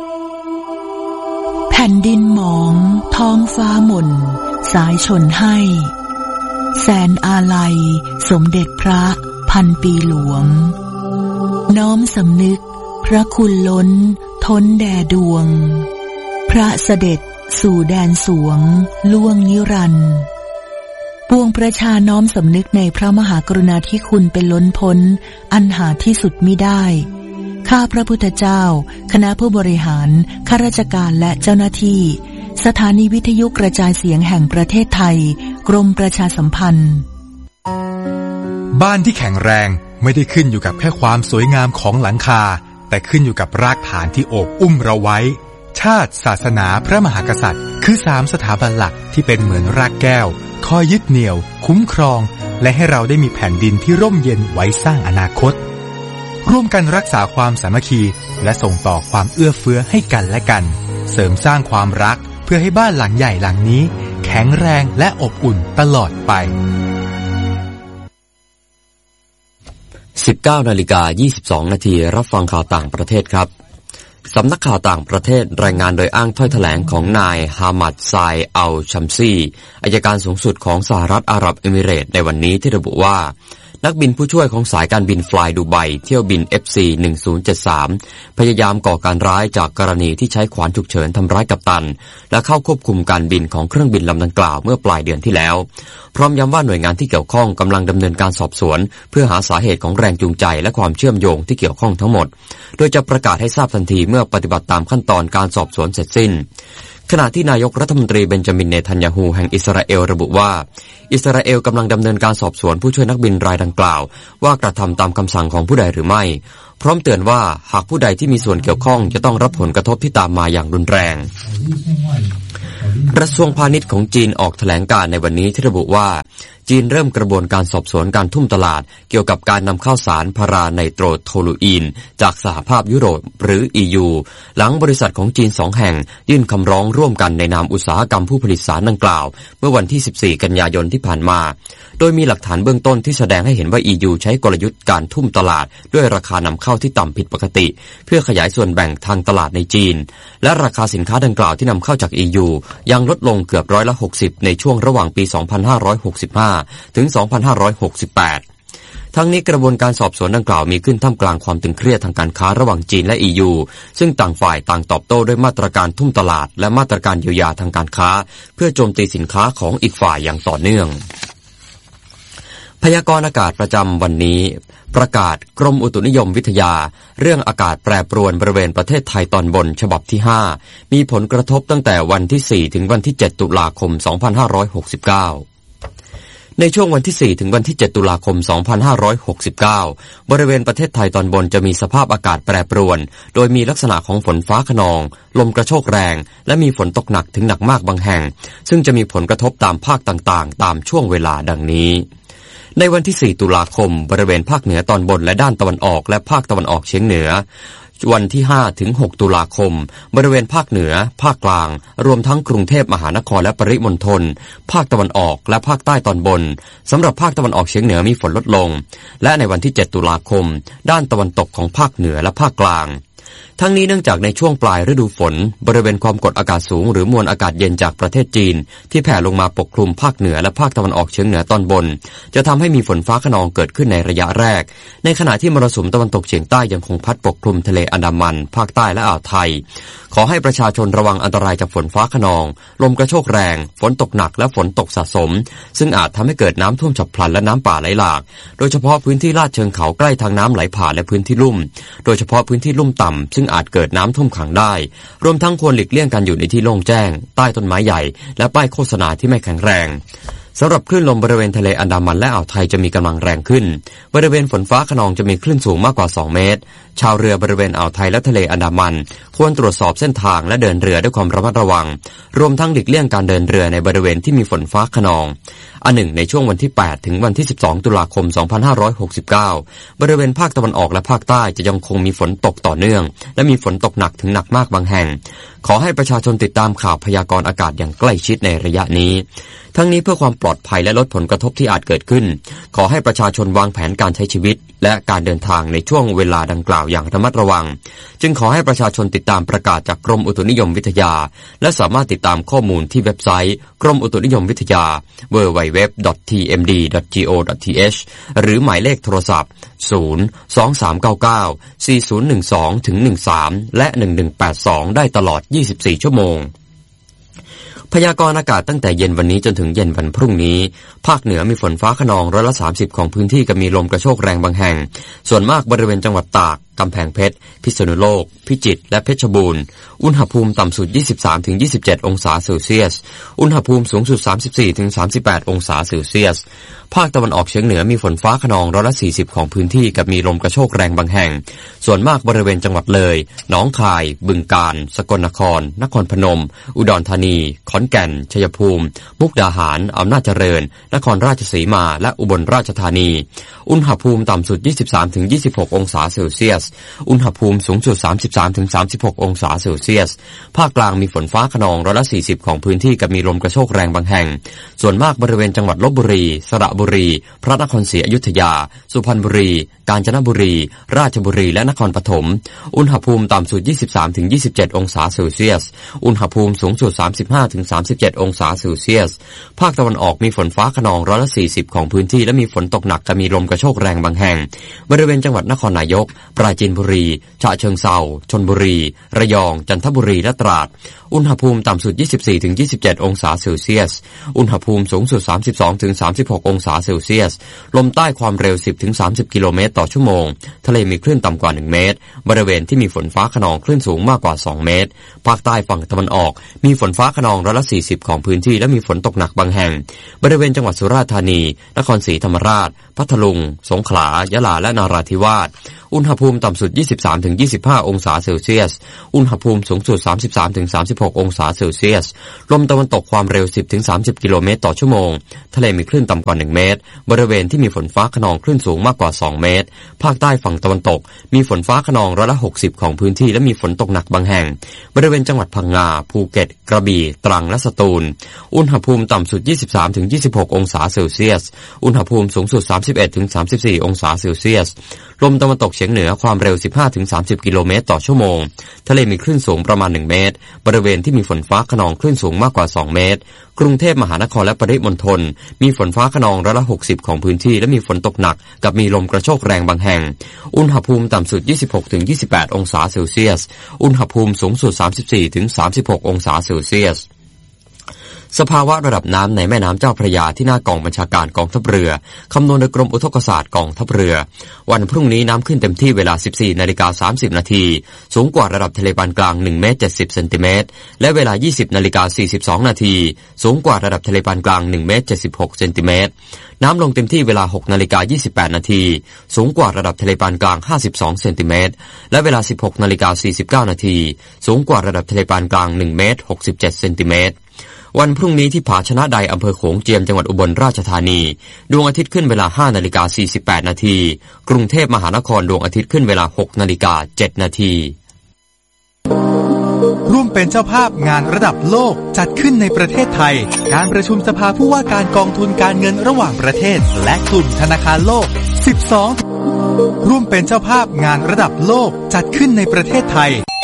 แผ่นดินหมองท้องฟ้าหม่นสายชนให้แสนอาลัยสมเด็จพระพันปีหลวงน้อมสำนึกพระคุณล้นท้นแด่ดวงพระเสด็จสู่แดนสวงล่วงนิรันดร์ปวงประชาน้อมสำนึกในพระมหากรุณาธิคุณเป็นล้นพ้นอันหาที่สุดมิได้ข้าพระพุทธเจ้าคณะผู้บริหารข้าราชการและเจ้าหน้าที่สถานีวิทยุกระจายเสียงแห่งประเทศไทยกรมประชาสัมพันธ์บ้านที่แข็งแรงไม่ได้ขึ้นอยู่กับแค่ความสวยงามของหลังคาแต่ขึ้นอยู่กับรากฐานที่โอบอุ้มเราไว้ชาติศาสนาพระมหากษัตริย์คือสามสถาบันหลักที่เป็นเหมือนรากแก้วคอยยึดเหนี่ยวคุ้มครองและให้เราได้มีแผ่นดินที่ร่มเย็นไว้สร้างอนาคตร่วมกันรักษาความสามัคคีและส่งต่อความเอื้อเฟื้อให้กันและกันเสริมสร้างความรักเพื่อให้บ้านหลังใหญ่หลังนี้แข็งแรงและอบอุ่นตลอดไปสิบเก้านาฬิกายี่สิบสองนาทีรับฟังข่าวต่างประเทศครับสำนักข่าวต่างประเทศรายงานโดยอ้างถ้อยแถลงของนายฮามัดไซอัลชัมซีอัยการสูงสุดของสหรัฐอาหรับเอมิเรตส์ในวันนี้ที่ระบุว่านักบินผู้ช่วยของสายการบินฟลายดูไบเที่ยวบิน เอฟ ซี หนึ่งศูนย์เจ็ดสาม พยายามก่อการร้ายจากกรณีที่ใช้ขวานฉุกเฉินทำร้ายกัปตันและเข้าควบคุมการบินของเครื่องบินลำดังกล่าวเมื่อปลายเดือนที่แล้วพร้อมย้ำว่าหน่วยงานที่เกี่ยวข้องกำลังดำเนินการสอบสวนเพื่อหาสาเหตุของแรงจูงใจและความเชื่อมโยงที่เกี่ยวข้องทั้งหมดโดยจะประกาศให้ทราบทันทีเมื่อปฏิบัติตามขั้นตอนการสอบสวนเสร็จสิ้นขณะที่นายกรัฐมนตรีเบนจามินเนทันยาฮูแห่งอิสราเอลระบุว่าอิสราเอลกำลังดำเนินการสอบสวนผู้ช่วยนักบินรายดังกล่าวว่ากระทำตามคำสั่งของผู้ใดหรือไม่พร้อมเตือนว่าหากผู้ใดที่มีส่วนเกี่ยวข้องจะต้องรับผลกระทบที่ตามมาอย่างรุนแรงกระทรวงพาณิชย์ของจีนออกแถลงการในวันนี้ที่ระบุว่าจีนเริ่มกระบวนการสอบสวนการทุ่มตลาดเกี่ยวกับการนำเข้าสารพาราไนโตรโทลูอีนจากสหภาพยุโรปหรือ อี ยู หลังบริษัทของจีนสองแห่งยื่นคำร้องร่วมกันในนามอุตสาหกรรมผู้ผลิตสารดังกล่าวเมื่อวันที่สิบสี่กันยายนที่ผ่านมาโดยมีหลักฐานเบื้องต้นที่แสดงให้เห็นว่า อี ยู ใช้กลยุทธ์การทุ่มตลาดด้วยราคานำเข้าที่ต่ำผิดปกติเพื่อขยายส่วนแบ่งทางตลาดในจีนและราคาสินค้าดังกล่าวที่นำเข้าจาก อี ยู ยังลดลงเกือบร้อยละหกสิบในช่วงระหว่างปีสองพันห้าร้อยหกสิบห้าถึงสองพันห้าร้อยหกสิบแปดทั้งนี้กระบวนการสอบสวนดังกล่าวมีขึ้นท่ามกลางความตึงเครียดทางการค้าระหว่างจีนและ อี ยู ซึ่งต่างฝ่ายต่างตอบโต้ด้วยมาตรการทุ่มตลาดและมาตรการเยียวยาทางการค้าเพื่อโจมตีสินค้าของอีกฝ่ายอย่างต่อเนื่องพยากรณ์อากาศประจำวันนี้ประกาศกรมอุตุนิยมวิทยาเรื่องอากาศแปรปรวนบริเวณประเทศไทยตอนบนฉบับที่ห้ามีผลกระทบตั้งแต่วันที่สี่ถึงวันที่เจ็ดตุลาคมสองพันห้าร้อยหกสิบเก้าในช่วงวันที่สี่ถึงวันที่เจ็ดตุลาคมสองพันห้าร้อยหกสิบเก้าบริเวณประเทศไทยตอนบนจะมีสภาพอากาศแปรปรวนโดยมีลักษณะของฝนฟ้าคะนองลมกระโชกแรงและมีฝนตกหนักถึงหนักมากบางแห่งซึ่งจะมีผลกระทบตามภาคต่างๆตามช่วงเวลาดังนี้ในวันที่สี่ตุลาคมบริเวณภาคเหนือตอนบนและด้านตะวันออกและภาคตะวันออกเฉียงเหนือวันที่ห้าถึงหกตุลาคมบริเวณภาคเหนือภาคกลางรวมทั้งกรุงเทพมหานครและปริมณฑลภาคตะวันออกและภาคใต้ตอนบนสำหรับภาคตะวันออกเฉียงเหนือมีฝนลดลงและในวันที่เจ็ดตุลาคมด้านตะวันตกของภาคเหนือและภาคกลางทั้งนี้เนื่องจากในช่วงปลายฤดูฝนบริเวณความกดอากาศสูงหรือมวลอากาศเย็นจากประเทศจีนที่แผ่ลงมาปกคลุมภาคเหนือและภาคตะวันออกเฉียงเหนือตอนบนจะทำให้มีฝนฟ้าคะนองเกิดขึ้นในระยะแรกในขณะที่มรสุมตะวันตกเฉียงใต้ยังคงพัดปกคลุมทะเลอันดามันภาคใต้และอ่าวไทยขอให้ประชาชนระวังอันตรายจากฝนฟ้าคะนองลมกระโชกแรงฝนตกหนักและฝนตกสะสมซึ่งอาจทำให้เกิดน้ำท่วมฉับพลันและน้ำป่าไหลหลากโดยเฉพาะพื้นที่ลาดเชิงเขาใกล้ทางน้ำไหลผ่านและพื้นที่ลุ่มโดยเฉพาะพื้นที่ลุ่มต่ำซึ่งอาจเกิดน้ำท่วมขังได้รวมทั้งควรหลีกเลี่ยงการอยู่ในที่โล่งแจ้งใต้ต้นไม้ใหญ่และป้ายโฆษณาที่ไม่แข็งแรงสำหรับคลื่นลมบริเวณทะเลอันดามันและอ่าวไทยจะมีกำลังแรงขึ้นบริเวณฝนฟ้าคะนองจะมีคลื่นสูงมากกว่าสองเมตรชาวเรือบริเวณอ่าวไทยและทะเลอันดามันควรตรวจสอบเส้นทางและเดินเรือด้วยความระมัดระวังรวมทั้งหลีกเลี่ยงการเดินเรือในบริเวณที่มีฝนฟ้าคะนองอันหนึ่งในช่วงวันที่แปดถึงวันที่สิบสองตุลาคมสองพันห้าร้อยหกสิบเก้าบริเวณภาคตะวันออกและภาคใต้จะยังคงมีฝนตกต่อเนื่องและมีฝนตกหนักถึงหนักมากบางแห่งขอให้ประชาชนติดตามข่าวพยากรณ์อากาศอย่างใกล้ชิดในระยะนี้ทั้งนี้เพื่อความปลอดภัยและลดผลกระทบที่อาจเกิดขึ้นขอให้ประชาชนวางแผนการใช้ชีวิตและการเดินทางในช่วงเวลาดังกล่าวอย่างระมัดระวังจึงขอให้ประชาชนติดตามประกาศจากกรมอุตุนิยมวิทยาและสามารถติดตามข้อมูลที่เว็บไซต์กรมอุตุนิยมวิทยา ดับเบิลยู ดับเบิลยู ดับเบิลยู ดอท ที เอ็ม ดี ดอท จี โอ ดอท ที เอช หรือหมายเลขโทรศัพท์ศูนย์ สอง สาม เก้า เก้า สี่ ศูนย์ หนึ่ง สอง ถึง หนึ่ง สามและหนึ่ง หนึ่ง แปด สองได้ตลอดยี่สิบสี่ชั่วโมงพยากรณ์อากาศตั้งแต่เย็นวันนี้จนถึงเย็นวันพรุ่งนี้ภาคเหนือมีฝนฟ้าคะนองร้อยละสามสิบของพื้นที่กับมีลมกระโชกแรงบางแห่งส่วนมากบริเวณจังหวัดตากกำแพงเพชรพิษณุโลกพิจิตรและเพชรบูรณ์อุณหภูมิต่ำสุด ยี่สิบสามถึงยี่สิบเจ็ด องศาเซลเซียสอุณหภูมิสูงสุด สามสิบสี่ถึงสามสิบแปด องศาเซลเซียสภาคตะวันออกเฉียงเหนือมีฝนฟ้าคะนองร้อยละสี่สิบของพื้นที่กับมีลมกระโชกแรงบางแห่งส่วนมากบริเวณจังหวัดเลยหนองคายบึงกาฬสกลนครนครพนมอุดรธานีขอนแก่นชัยภูมิมุกดาหารอำนาจเจริญนครราชสีมาและอุบลราชธานีอุณหภูมิต่ำสุด ยี่สิบสามถึงยี่สิบหก องศาเซลเซียสอุณหภูมิสูงสุด สามสิบสามถึงสามสิบหก องศาเซลเซียสภาคกลางมีฝนฟ้าคะนองร้อยละสี่สิบของพื้นที่กับมีลมกระโชกแรงบางแห่งส่วนมากบริเวณจังหวัดลพบุรีสระบุรีพระนครศรีอยุธยาสุพรรณบุรีกาญจนบุรีราชบุรีและนครปฐมอุณหภูมิต่ำสุด ยี่สิบสามถึงยี่สิบเจ็ด องศาเซลเซียสอุณหภูมิสูงสุด สามสิบห้าถึงสามสิบเจ็ด องศาเซลเซียสภาคตะวันออกมีฝนฟ้าคะนองร้อยละสี่สิบของพื้นที่และมีฝนตกหนักกับมีลมกระโชกแรงบางแห่งบริเวณจังหวัดนครนายกปราจีนบุรีฉะเชิงเทราชลบุรีระยองจันทบุรีและตราดอุณหภูมิต่ำสุด ยี่สิบสี่ถึงยี่สิบเจ็ด องศาเซลเซียสอุณหภูมิสูงสุด สามสิบสองถึงสามสิบหก องศาเซลเซียสลมใต้ความเร็ว สิบถึงสามสิบ กิโลเมตรต่อชั่วโมงทะเลมีคลื่นต่ำกว่าหนึ่งเมตรบริเวณที่มีฝนฟ้าคะนองคลื่นสูงมากกว่าสองเมตรภาคใต้ฝั่งตะวันออกมีฝนฟ้าคะนองร้อยละสี่สิบของพื้นที่และมีฝนตกหนักบางแห่งบริเวณจังหวัดสุราษฎร์ธานีนครศรีธรรมราชพัทลุงสงขลายะลาและนราธิวาสอุณหภูมิต่ำสุด ยี่สิบสามถึงยี่สิบห้า องศาเซลเซียสอุณหภูมิสูงสุด สามสิบสามถึงสามสิบหก องศาเซลเซียสลมตะวันตกความเร็ว สิบถึงสามสิบ กิโลเมตรต่อชั่วโมงทะเลมีคลื่นต่ำกว่าหนึ่งเมตรบริเวณที่มีฝนฟ้าคะนองคลื่นสูงมากกว่าสองเมตรภาคใต้ฝั่งตะวันตกมีฝนฟ้าคะนองร้อยละหกสิบของพื้นที่และมีฝนตกหนักบางแห่งบริเวณจังหวัดพังงาภูเก็ตกระบี่ตรังและสตูลอุณหภูมิต่ำสุด ยี่สิบสามถึงยี่สิบหก องศาเซลเซียสอุณหภูมิสูงสุด สามสิบเอ็ดถึงสามสิบสี่ องศาเซลเซียสลมตะวันตกเฉียงเหนือความเร็ว สิบห้าถึงสามสิบ กิโลเมตรต่อชั่วโมงทะเลมีคลื่นสูงประมาณหนึ่งเมตรบริเวณที่มีฝนฟ้าคะนองคลื่นสูงมากกว่าสองเมตรกรุงเทพมหานครและปริมณฑลมีฝนฟ้าคะนองร้อยละหกสิบของพื้นที่และมีฝนตกหนักกับมีลมกระโชกแรงบางแห่งอุณหภูมิต่ำสุด ยี่สิบหกถึงยี่สิบแปด องศาเซลเซียสอุณหภูมิสูงสุด สามสิบสี่ถึงสามสิบหก องศาเซลเซียสสภาวะระดับน้ำในแม่น้ำเจ้าพระยาที่หน้ากองบัญชาการกองทัพเรือคำนวณโดยกรมอุทกศาสตร์กองทัพเรือวันพรุ่งนี้น้ำขึ้นเต็มที่เวลา สิบสี่นาฬิกาสามสิบนาทีสูงกว่าระดับทะเลปานกลางหนึ่งเมตรเจ็ดสิบเซนติเมตรและเวลา ยี่สิบนาฬิกาสี่สิบสองนาทีสูงกว่าระดับทะเลปานกลางหนึ่งเมตรเจ็ดสิบหกเซนติเมตรน้ำลงเต็มที่เวลา หกนาฬิกายี่สิบแปดนาทีสูงกว่าระดับทะเลปานกลางห้าสิบสองเซนติเมตรและเวลา สิบหกนาฬิกาสี่สิบเก้านาทีสูงกว่าระดับทะเลปานกลางหนึ่งเมตรหกสิบเจ็ดเซนติเมตรวันพรุ่งนี้ที่ผาชนะใดอำเภอโขงเจียมจังหวัดอุบลราชธานีดวงอาทิตย์ขึ้นเวลา ห้านาฬิกาสี่สิบแปดนาทีกรุงเทพมหานครดวงอาทิตย์ขึ้นเวลา หกนาฬิกาเจ็ดนาทีร่วมเป็นเจ้าภาพงานระดับโลกจัดขึ้นในประเทศไทยการประชุมสภาผู้ว่าการกองทุนการเงินระหว่างประเทศและกลุ่มธนาคารโลกสิบสองร่วมเป็นเจ้าภาพงานระดับโลกจัดขึ้นในประเทศไทย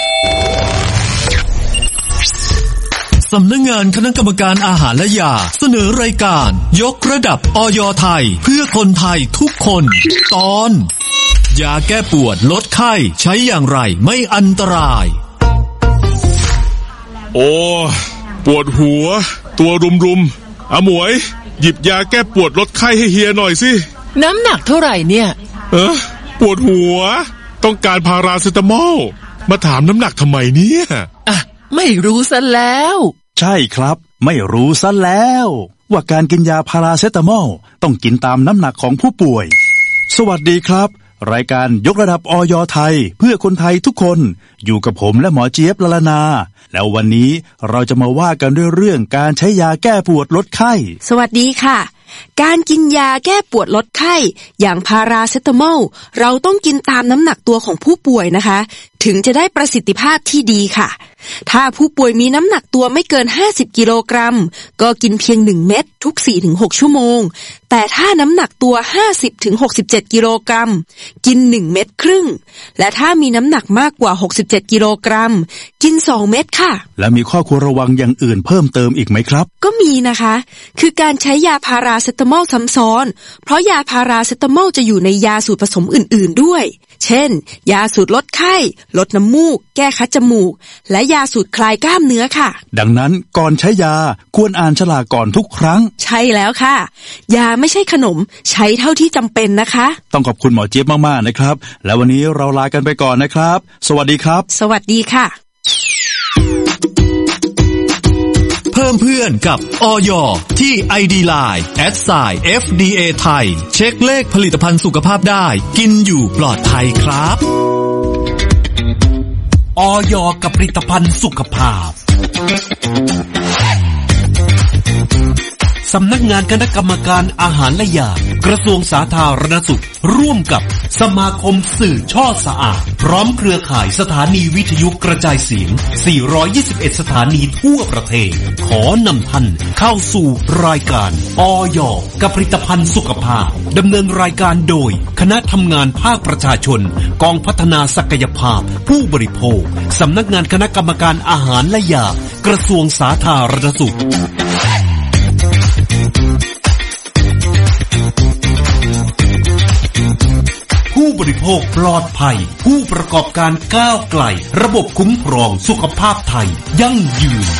สำนักงานคณะกรรมการอาหารและยาเสนอรายการยกระดับอย.ไทยเพื่อคนไทยทุกคนตอนยาแก้ปวดลดไข้ใช้อย่างไรไม่อันตรายโอ้ปวดหัวตัวรุมๆอาหมวยหยิบยาแก้ปวดลดไข้ให้เฮียหน่อยสิน้ำหนักเท่าไหร่เนี่ยเออปวดหัวต้องการพาราเซตามอลมาถามน้ำหนักทำไมเนี่ยอ่ะไม่รู้ซะแล้วใช่ครับไม่รู้ซะแล้วว่าการกินยาพาราเซตามอลต้องกินตามน้ำหนักของผู้ป่วยสวัสดีครับรายการยกระดับอย.ไทยเพื่อคนไทยทุกคนอยู่กับผมและหมอเจี๊ยบละลานาแล้ววันนี้เราจะมาว่ากันด้วยเรื่องการใช้ยาแก้ปวดลดไข้สวัสดีค่ะการกินยาแก้ปวดลดไข้อย่างพาราเซตามอลเราต้องกินตามน้ำหนักตัวของผู้ป่วยนะคะถึงจะได้ประสิทธิภาพที่ดีค่ะถ้าผู้ป่วยมีน้ำหนักตัวไม่เกินห้าสิบกิโลกรัมก็กินเพียงหนึ่งเม็ดทุก สี่ถึงหก ชั่วโมงแต่ถ้าน้ำหนักตัวห้าสิบถึงหกสิบเจ็ดกิโลกรัมกินหนึ่งเม็ดครึ่งและถ้ามีน้ำหนักมากกว่าหกสิบเจ็ดกิโลกรัมกินสองเม็ดค่ะและมีข้อควรระวังอย่างอื่นเพิ่มเติมอีกไหมครับก็มีนะคะคือการใช้ยาพาราเซตามอลซ้ำซ้อนเพราะยาพาราเซตามอลจะอยู่ในยาสูตรผสมอื่นๆด้วยเช่นยาสูตรลดไข้ลดน้ำมูกแก้คัดจมูกและยาสูตรคลายกล้ามเนื้อค่ะดังนั้นก่อนใช้ยาควรอ่านฉลากก่อนทุกครั้งใช่แล้วค่ะยาไม่ใช่ขนมใช้เท่าที่จำเป็นนะคะต้องขอบคุณหมอเจี๊ยบมากๆนะครับแล้ววันนี้เราลากันไปก่อนนะครับสวัสดีครับสวัสดีค่ะเพิ่มเพื่อนกับอย.ที่ ไอ ดี ไลน์ แอท ไซน์ เอฟ ดี เอ ไทยเช็คเลขผลิตภัณฑ์สุขภาพได้กินอยู่ปลอดภัยครับอย.กับผลิตภัณฑ์สุขภาพสำนักงานคณะกรรมการอาหารและยากระทรวงสาธารณสุขร่วมกับสมาคมสื่อช่อสะอาดพร้อมเครือข่ายสถานีวิทยุกระจายเสียงสี่ร้อยยี่สิบเอ็ดสถานีทั่วประเทศขอนำท่านเข้าสู่รายการอย.กับผลิตภัณฑ์สุขภาพดำเนินรายการโดยคณะทำงานภาคประชาชนกองพัฒนาศักยภาพผู้บริโภคสำนักงานคณะกรรมการอาหารและยากระทรวงสาธารณสุขผู้บริโภคปลอดภัยผู้ประกอบการก้าวไกลระบบคุ้มครองสุขภาพไทยยั่งยืน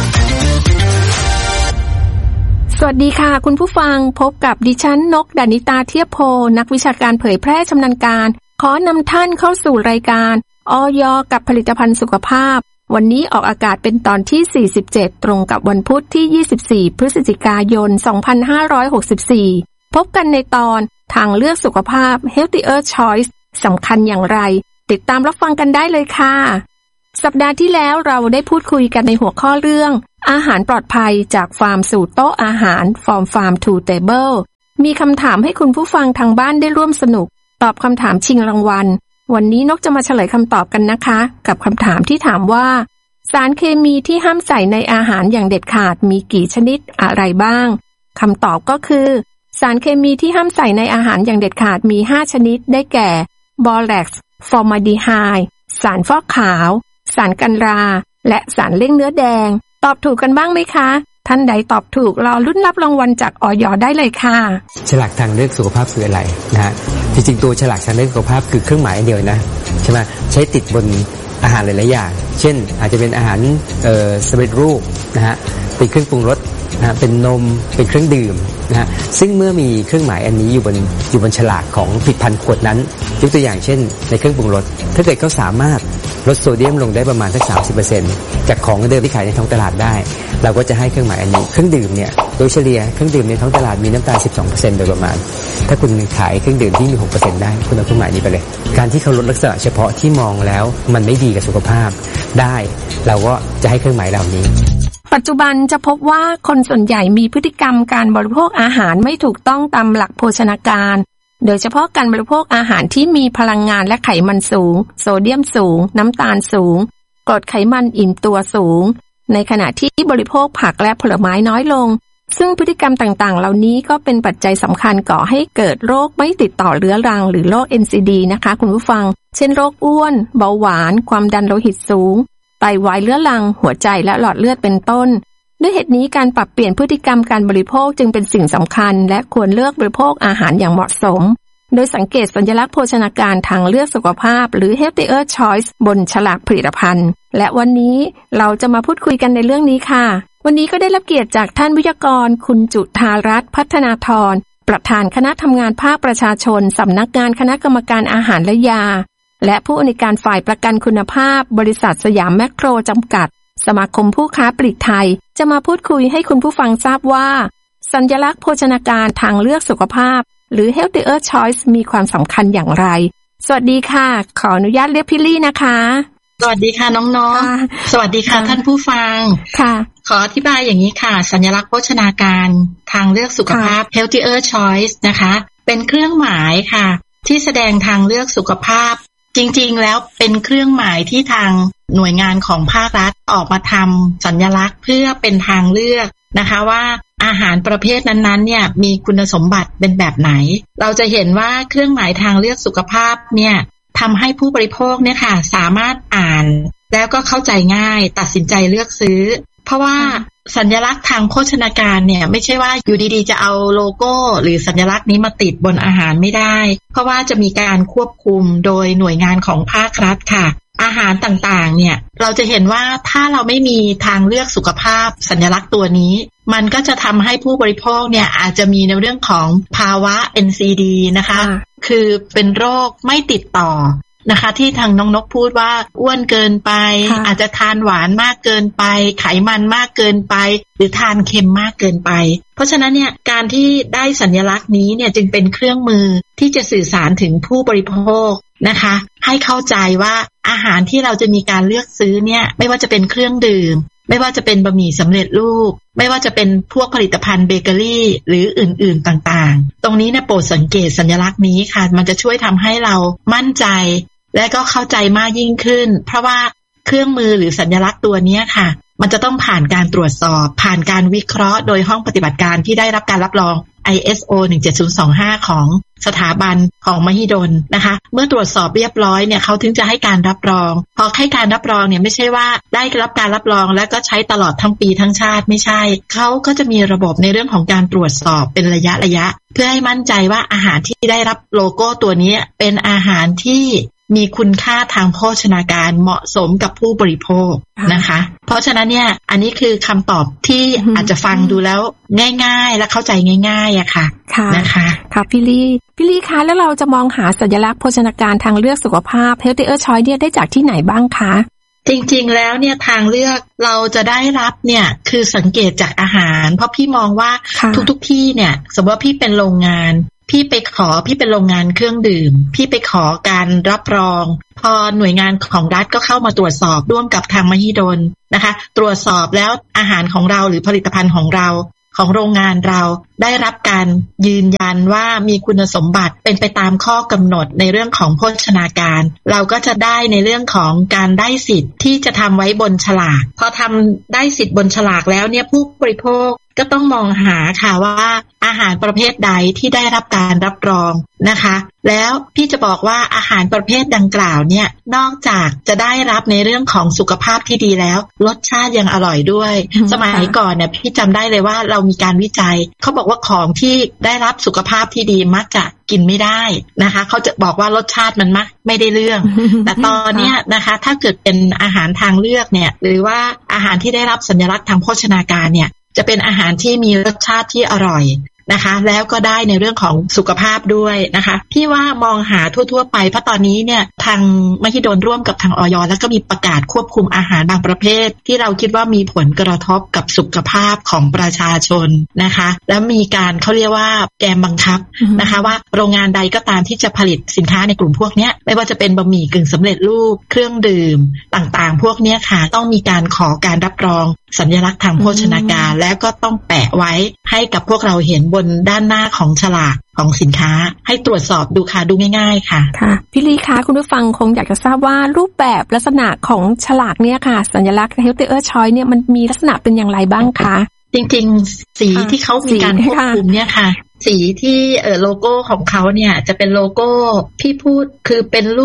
สวัสดีค่ะคุณผู้ฟังพบกับดิฉันนกดานิตาเทียบโพนักวิชาการเผยแพร่ชำนาญการขอนำท่านเข้าสู่รายการอย.กับผลิตภัณฑ์สุขภาพวันนี้ออกอากาศเป็นตอนที่สี่สิบเจ็ดตรงกับวันพุธที่ยี่สิบสี่พฤศจิกายนสองพันห้าร้อยหกสิบสี่พบกันในตอนทางเลือกสุขภาพ Healthier Choice สำคัญอย่างไรติดตามรับฟังกันได้เลยค่ะสัปดาห์ที่แล้วเราได้พูดคุยกันในหัวข้อเรื่องอาหารปลอดภัยจากฟาร์มสู่โต๊ะอาหาร From Farm to Table มีคำถามให้คุณผู้ฟังทางบ้านได้ร่วมสนุกตอบคำถามชิงรางวัลวันนี้นกจะมาเฉลยคำตอบกันนะคะกับคำถามที่ถามว่าสารเคมีที่ห้ามใส่ในอาหารอย่างเด็ดขาดมีกี่ชนิดอะไรบ้างคำตอบก็คือสารเคมีที่ห้ามใส่ในอาหารอย่างเด็ดขาดมีห้าชนิดได้แก่บอแร็กซ์ฟอร์มาลดีไฮด์สารฟอกขาวสารกันราและสารเร่งเนื้อแดงตอบถูกกันบ้างไหมคะท่านใดตอบถูกรอลุ้นรับรางวัลจากอย.ได้เลยค่ะฉลากทางเลือกสุขภาพคืออะไรนะฮะจริงๆตัวฉลากทางเลือกสุขภาพคือเครื่องหมายเดียวนะใช่ไหมใช้ติดบนอาหารหลายๆอย่างเช่นอาจจะเป็นอาหารเอ่อสำเร็จรูปนะฮะเป็นเครื่องปรุงรสนะเป็นนมเป็นเครื่องดื่มนะฮะซึ่งเมื่อมีเครื่องหมายอันนี้อยู่บนอยู่บนฉลากของผลิตภัณฑ์ขวดนั้นยกตัวอย่างเช่นในเครื่องปรุงรสถ้าเกิดเขาสามารถลดโซเดียมลงได้ประมาณสัก สามสิบเปอร์เซ็นต์ จากของเดิมที่ขายในท้องตลาดได้เราก็จะให้เครื่องหมายอันนี้เครื่องดื่มเนี่ยโดยเฉลี่ยเครื่องดื่มในท้องตลาดมีน้ำตาล สิบสองเปอร์เซ็นต์ โดยประมาณถ้าคุณขายเครื่องดื่มที่มี หกเปอร์เซ็นต์ ได้คุณเอาเครื่องหมายนี้ไปเลยการที่เขาลดลักษณะเฉพาะที่มองแล้วมันไม่ดีกับสุขภาพได้เราก็จะให้เครื่องหมายเหล่านี้ปัจจุบันจะพบว่าคนส่วนใหญ่มีพฤติกรรมการบริโภคอาหารไม่ถูกต้องตามหลักโภชนาการโดยเฉพาะการบริโภคอาหารที่มีพลังงานและไขมันสูงโซเดียมสูงน้ำตาลสูงกรดไขมันอิ่มตัวสูงในขณะที่บริโภคผักและผลไม้น้อยลงซึ่งพฤติกรรมต่างๆเหล่านี้ก็เป็นปัจจัยสำคัญก่อให้เกิดโรคไม่ติดต่อเรื้อรังหรือโรค เอ็น ซี ดี นะคะคุณผู้ฟังเช่นโรคอ้วนเบาหวานความดันโลหิตสูงโรคหัวใจและเบาหวาน ความดันโลหิตสูงไตวายเรื้อรังหัวใจและหลอดเลือดเป็นต้นด้วยเหตุนี้การปรับเปลี่ยนพฤติกรรมการบริโภคจึงเป็นสิ่งสำคัญและควรเลือกบริโภคอาหารอย่างเหมาะสมโดยสังเกตสัญลักษณ์โภชนาการทางเลือกสุขภาพหรือ Healthier Choice บนฉลากผลิตภัณฑ์และวันนี้เราจะมาพูดคุยกันในเรื่องนี้ค่ะวันนี้ก็ได้รับเกียรติจากท่านวิทยากรคุณจุฑารัตน์พัฒนาธรประธานคณะทำงานภาคประชาชนสำนักงานคณะกรรมการอาหารและยาและผู้อำนวยการฝ่ายประกันคุณภาพบริษัทสยามแมคโครจำกัดสมาคมผู้ค้าปลีกไทยจะมาพูดคุยให้คุณผู้ฟังทราบว่าสัญลักษณ์โภชนาการทางเลือกสุขภาพหรือ Healthier Choice มีความสำคัญอย่างไรสวัสดีค่ะขออนุญาตเรียกพี่ลี่นะคะสวัสดีค่ะน้องๆสวัสดีค่ะท่านผู้ฟังค่ะขออธิบายอย่างนี้ค่ะสัญลักษณ์โภชนาการทางเลือกสุขภาพ Healthier Choice นะคะเป็นเครื่องหมายค่ะที่แสดงทางเลือกสุขภาพจริงๆแล้วเป็นเครื่องหมายที่ทางหน่วยงานของภาครัฐออกมาทำสัญลักษณ์เพื่อเป็นทางเลือกนะคะว่าอาหารประเภทนั้นๆเนี่ยมีคุณสมบัติเป็นแบบไหนเราจะเห็นว่าเครื่องหมายทางเลือกสุขภาพเนี่ยทำให้ผู้บริโภคเนี่ยค่ะสามารถอ่านแล้วก็เข้าใจง่ายตัดสินใจเลือกซื้อเพราะว่าสัญลักษณ์ทางโภชนาการเนี่ยไม่ใช่ว่าอยู่ดีๆจะเอาโลโก้หรือสัญลักษณ์นี้มาติดบนอาหารไม่ได้เพราะว่าจะมีการควบคุมโดยหน่วยงานของภาครัฐค่ะอาหารต่างๆเนี่ยเราจะเห็นว่าถ้าเราไม่มีทางเลือกสุขภาพสัญลักษณ์ตัวนี้มันก็จะทำให้ผู้บริโภคเนี่ยอาจจะมีในเรื่องของภาวะ เอ็น ซี ดี นะคะคือเป็นโรคไม่ติดต่อนะคะที่ทางน้องนกพูดว่าอ้วนเกินไปอาจจะทานหวานมากเกินไปไขมันมากเกินไปหรือทานเค็มมากเกินไปเพราะฉะนั้นเนี่ยการที่ได้สัญลักษณ์นี้เนี่ยจึงเป็นเครื่องมือที่จะสื่อสารถึงผู้บริโภคนะคะให้เข้าใจว่าอาหารที่เราจะมีการเลือกซื้อเนี่ยไม่ว่าจะเป็นเครื่องดื่มไม่ว่าจะเป็นบะหมี่สำเร็จรูปไม่ว่าจะเป็นพวกผลิตภัณฑ์เบเกอรี่หรืออื่นๆต่างๆตรงนี้เนี่ยโปรดสังเกตสัญลักษณ์นี้ค่ะมันจะช่วยทำให้เรามั่นใจและก็เข้าใจมากยิ่งขึ้นเพราะว่าเครื่องมือหรือสัญลักษณ์ตัวนี้ค่ะมันจะต้องผ่านการตรวจสอบผ่านการวิเคราะห์โดยห้องปฏิบัติการที่ได้รับการรับรอง ไอ เอส โอ หนึ่งเจ็ดศูนย์สองห้า ของสถาบันของมหิดลนะคะเมื่อตรวจสอบเรียบร้อยเนี่ยเขาถึงจะให้การรับรองพอให้การรับรองเนี่ยไม่ใช่ว่าได้รับการรับรองแล้วก็ใช้ตลอดทั้งปีทั้งชาติไม่ใช่เขาก็จะมีระบบในเรื่องของการตรวจสอบเป็นระยะระยะเพื่อให้มั่นใจว่าอาหารที่ได้รับโลโก้ตัวนี้เป็นอาหารที่มีคุณค่าทางโภชนาการเหมาะสมกับผู้บริโภคนะคะเพราะฉะนั้นเนี่ยอันนี้คือคำตอบที่อาจจะฟังดูแล้วง่ายๆและเข้าใจง่ายๆอะค่ะนะคะค่ะพี่ลี่พี่ลี่คะแล้วเราจะมองหาสัญลักษณ์โภชนาการทางเลือกสุขภาพ Healthier Choice เนี่ยได้จากที่ไหนบ้างคะจริงๆแล้วเนี่ยทางเลือกเราจะได้รับเนี่ยคือสังเกตจากอาหารเพราะพี่มองว่าทุกๆที่เนี่ยสมมติว่าพี่เป็นโรงงานพี่ไปขอพี่เป็นโรงงานเครื่องดื่มพี่ไปขอการรับรองพอหน่วยงานของรัฐก็เข้ามาตรวจสอบร่วมกับทางมหิดลนะคะตรวจสอบแล้วอาหารของเราหรือผลิตภัณฑ์ของเราของโรงงานเราได้รับการยืนยันว่ามีคุณสมบัติเป็นไปตามข้อกำหนดในเรื่องของโภชนาการเราก็จะได้ในเรื่องของการได้สิทธิ์ที่จะทำไว้บนฉลากพอทำได้สิทธิ์บนฉลากแล้วเนี่ยผู้บริโภคก็ต้องมองหาค่ะว่าอาหารประเภทใดที่ได้รับการรับรองนะคะแล้วพี่จะบอกว่าอาหารประเภทดังกล่าวเนี่ยนอกจากจะได้รับในเรื่องของสุขภาพที่ดีแล้วรสชาติยังอร่อยด้วยสมัยก่อนเนี่ยพี่จำได้เลยว่าเรามีการวิจัยเขาบอกว่าของที่ได้รับสุขภาพที่ดีมักจะกินไม่ได้นะคะเขาจะบอกว่ารสชาติมันมักไม่ได้เรื่อง แต่ตอนนี้นะคะถ้าเกิดเป็นอาหารทางเลือกเนี่ยหรือว่าอาหารที่ได้รับสัญลักษณ์ทางโภชนาการเนี่ยจะเป็นอาหารที่มีรสชาติที่อร่อยนะคะแล้วก็ได้ในเรื่องของสุขภาพด้วยนะคะพี่ว่ามองหาทั่วๆไปเพราะตอนนี้เนี่ยทางมหิดลร่วมกับทางอย.แล้วก็มีประกาศควบคุมอาหารบางประเภทที่เราคิดว่ามีผลกระทบกับสุขภาพของประชาชนนะคะแล้วมีการเขาเรียกว่าแกมบังคับนะคะว่าโรงงานใดก็ตามที่จะผลิตสินค้าในกลุ่มพวกนี้ไม่ว่าจะเป็นบะหมี่กึ่งสำเร็จรูปเครื่องดื่มต่างๆพวกนี้ค่ะต้องมีการขอการรับรองสัญลักษณ์ทางโภชนาการแล้วก็ต้องแปะไว้ให้กับพวกเราเห็นบนด้านหน้าของฉลากของสินค้าให้ตรวจสอบดูค่ะดูง่ายๆค่ะค่ะพี่ลีคะคุณผู้ฟังคงอยากจะทราบว่ารูปแบบลักษณะของฉลากเนี่ยค่ะสัญลักษณ์ Healthier Choice เนี่ยมันมีลักษณะเป็นอย่างไรบ้างคะจริงๆสีที่เขามีการควบคุมเนี่ยค่ะสีที่เอ่อโลโก้ของเขาเนี่ยจะเป็นโลโก้ที่พูดคือเป็นรูป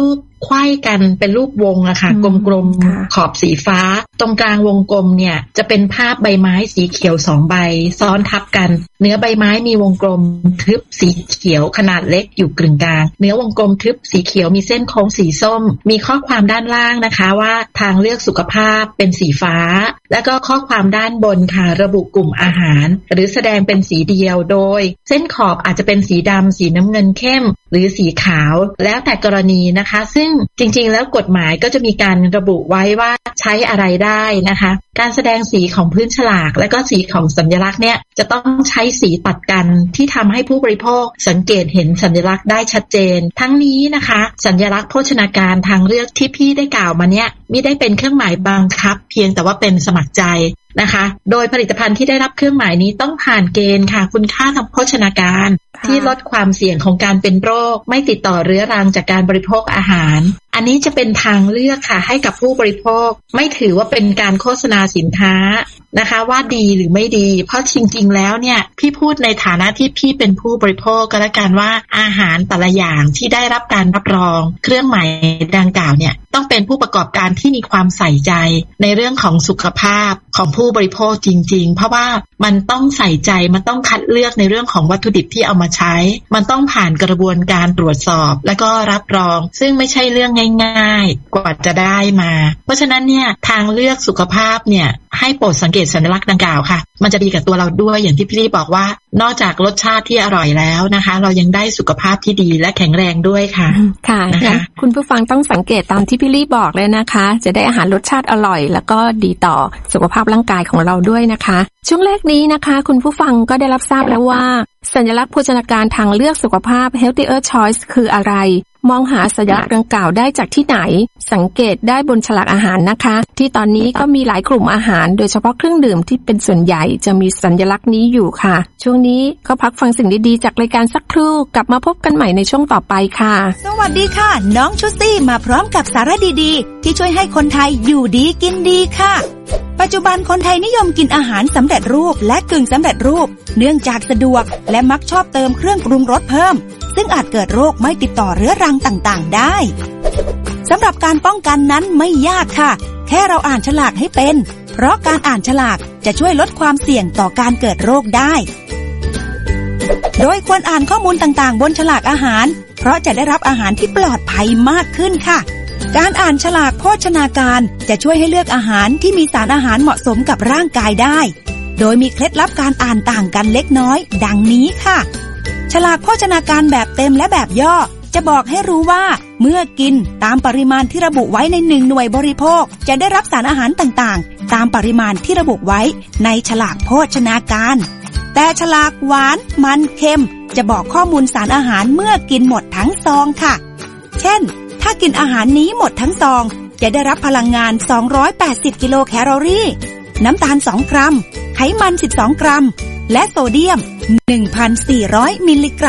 ไขว้กันเป็นรูปวงอะค่ะกลมๆขอบสีฟ้าตรงกลางวงกลมเนี่ยจะเป็นภาพใบไม้สีเขียวสองใบซ้อนทับกันเนื้อใบไม้มีวงกลมทึบสีเขียวขนาดเล็กอยู่กึ่งกลางเนื้อวงกลมทึบสีเขียวมีเส้นโค้งสีส้มมีข้อความด้านล่างนะคะว่าทางเลือกสุขภาพเป็นสีฟ้าแล้วก็ข้อความด้านบนค่ะระบุกลุ่มอาหารหรือแสดงเป็นสีเดียวโดยเส้นขอบอาจจะเป็นสีดำสีน้ำเงินเข้มหรือสีขาวแล้วแต่กรณีนะคะซึ่งจริงๆแล้วกฎหมายก็จะมีการระบุไว้ว่าใช้อะไรได้นะคะการแสดงสีของพื้นฉลากและก็สีของสัญลักษณ์เนี่ยจะต้องใช้สีตัดกันที่ทำให้ผู้บริโภคสังเกตเห็นสัญลักษณ์ได้ชัดเจนทั้งนี้นะคะสัญลักษณ์โภชนาการทางเลือกที่พี่ได้กล่าวมาเนี่ยไม่ได้เป็นเครื่องหมายบังคับเพียงแต่ว่าเป็นสมัครใจนะคะโดยผลิตภัณฑ์ที่ได้รับเครื่องหมายนี้ต้องผ่านเกณฑ์ค่ะคุณค่าทางโภชนาการที่ลดความเสี่ยงของการเป็นโรคไม่ติดต่อเรื้อรังจากการบริโภคอาหารอันนี้จะเป็นทางเลือกค่ะให้กับผู้บริโภคไม่ถือว่าเป็นการโฆษณาสินค้านะคะว่าดีหรือไม่ดีเพราะจริงๆแล้วเนี่ยพี่พูดในฐานะที่พี่เป็นผู้บริโภคก็แล้วกันว่าอาหารแต่ละอย่างที่ได้รับการรับรองเครื่องหมายดังกล่าวเนี่ยต้องเป็นผู้ประกอบการที่มีความใส่ใจในเรื่องของสุขภาพของผู้บริโภคจริงๆเพราะว่ามันต้องใส่ใจมันต้องคัดเลือกในเรื่องของวัตถุดิบที่เอามาใช้มันต้องผ่านกระบวนการตรวจสอบและก็รับรองซึ่งไม่ใช่เรื่องง่ายๆกว่าจะได้มาเพราะฉะนั้นเนี่ยทางเลือกสุขภาพเนี่ยให้โปรดสังเกตสัญลักษณ์ดังกล่าวค่ะมันจะดีกับตัวเราด้วยอย่างที่พี่ลี่บอกว่านอกจากรสชาติที่อร่อยแล้วนะคะเรายังได้สุขภาพที่ดีและแข็งแรงด้วยค่ะค่ะนะคะคุณผู้ฟังต้องสังเกตตามที่พี่ลี่บอกเลยนะคะจะได้อาหารรสชาติอร่อยแล้วก็ดีต่อสุขภาพร่างกายของเราด้วยนะคะช่วงแรกนี้นะคะคุณผู้ฟังก็ได้รับทราบแล้วว่าสัญลักษณ์โภชนาการทางเลือกสุขภาพ Healthier Choice คืออะไรมองหาสัญลักษณ์ดังกล่าวได้จากที่ไหนสังเกตได้บนฉลากอาหารนะคะที่ตอนนี้ก็มีหลายกลุ่มอาหารโดยเฉพาะเครื่องดื่มที่เป็นส่วนใหญ่จะมีสัญลักษณ์นี้อยู่ค่ะช่วงนี้ก็พักฟังสิ่งดีๆจากรายการสักครู่กลับมาพบกันใหม่ในช่วงต่อไปค่ะสวัสดีค่ะน้องชุซี่มาพร้อมกับสาระดีๆที่ช่วยให้คนไทยอยู่ดีกินดีค่ะปัจจุบันคนไทยนิยมกินอาหารสำเร็จรูปและกึ่งสำเร็จรูปเนื่องจากสะดวกและมักชอบเติมเครื่องปรุงรสเพิ่มซึ่งอาจเกิดโรคไม่ติดต่อเรื้อรังต่างๆได้สำหรับการป้องกันนั้นไม่ยากค่ะแค่เราอ่านฉลากให้เป็นเพราะการอ่านฉลากจะช่วยลดความเสี่ยงต่อการเกิดโรคได้โดยควรอ่านข้อมูลต่างๆบนฉลากอาหารเพราะจะได้รับอาหารที่ปลอดภัยมากขึ้นค่ะการอ่านฉลากโภชนาการจะช่วยให้เลือกอาหารที่มีสารอาหารเหมาะสมกับร่างกายได้โดยมีเคล็ดลับการอ่านต่างกันเล็กน้อยดังนี้ค่ะฉลากโภชนาการแบบเต็มและแบบย่อจะบอกให้รู้ว่าเมื่อกินตามปริมาณที่ระบุไว้ในหนึ่งหน่วยบริโภคจะได้รับสารอาหารต่างๆตามปริมาณที่ระบุไว้ในฉลากโภชนาการแต่ฉลากหวานมันเค็มจะบอกข้อมูลสารอาหารเมื่อกินหมดทั้งซองค่ะเช่นถ้ากินอาหารนี้หมดทั้งซองจะได้รับพลังงานสองร้อยแปดสิบกิโลแคลอรี่น้ำตาลสองกรัมไขมันสิบสองกรัมและโซเดียม หนึ่งพันสี่ร้อย มิลลิกรัม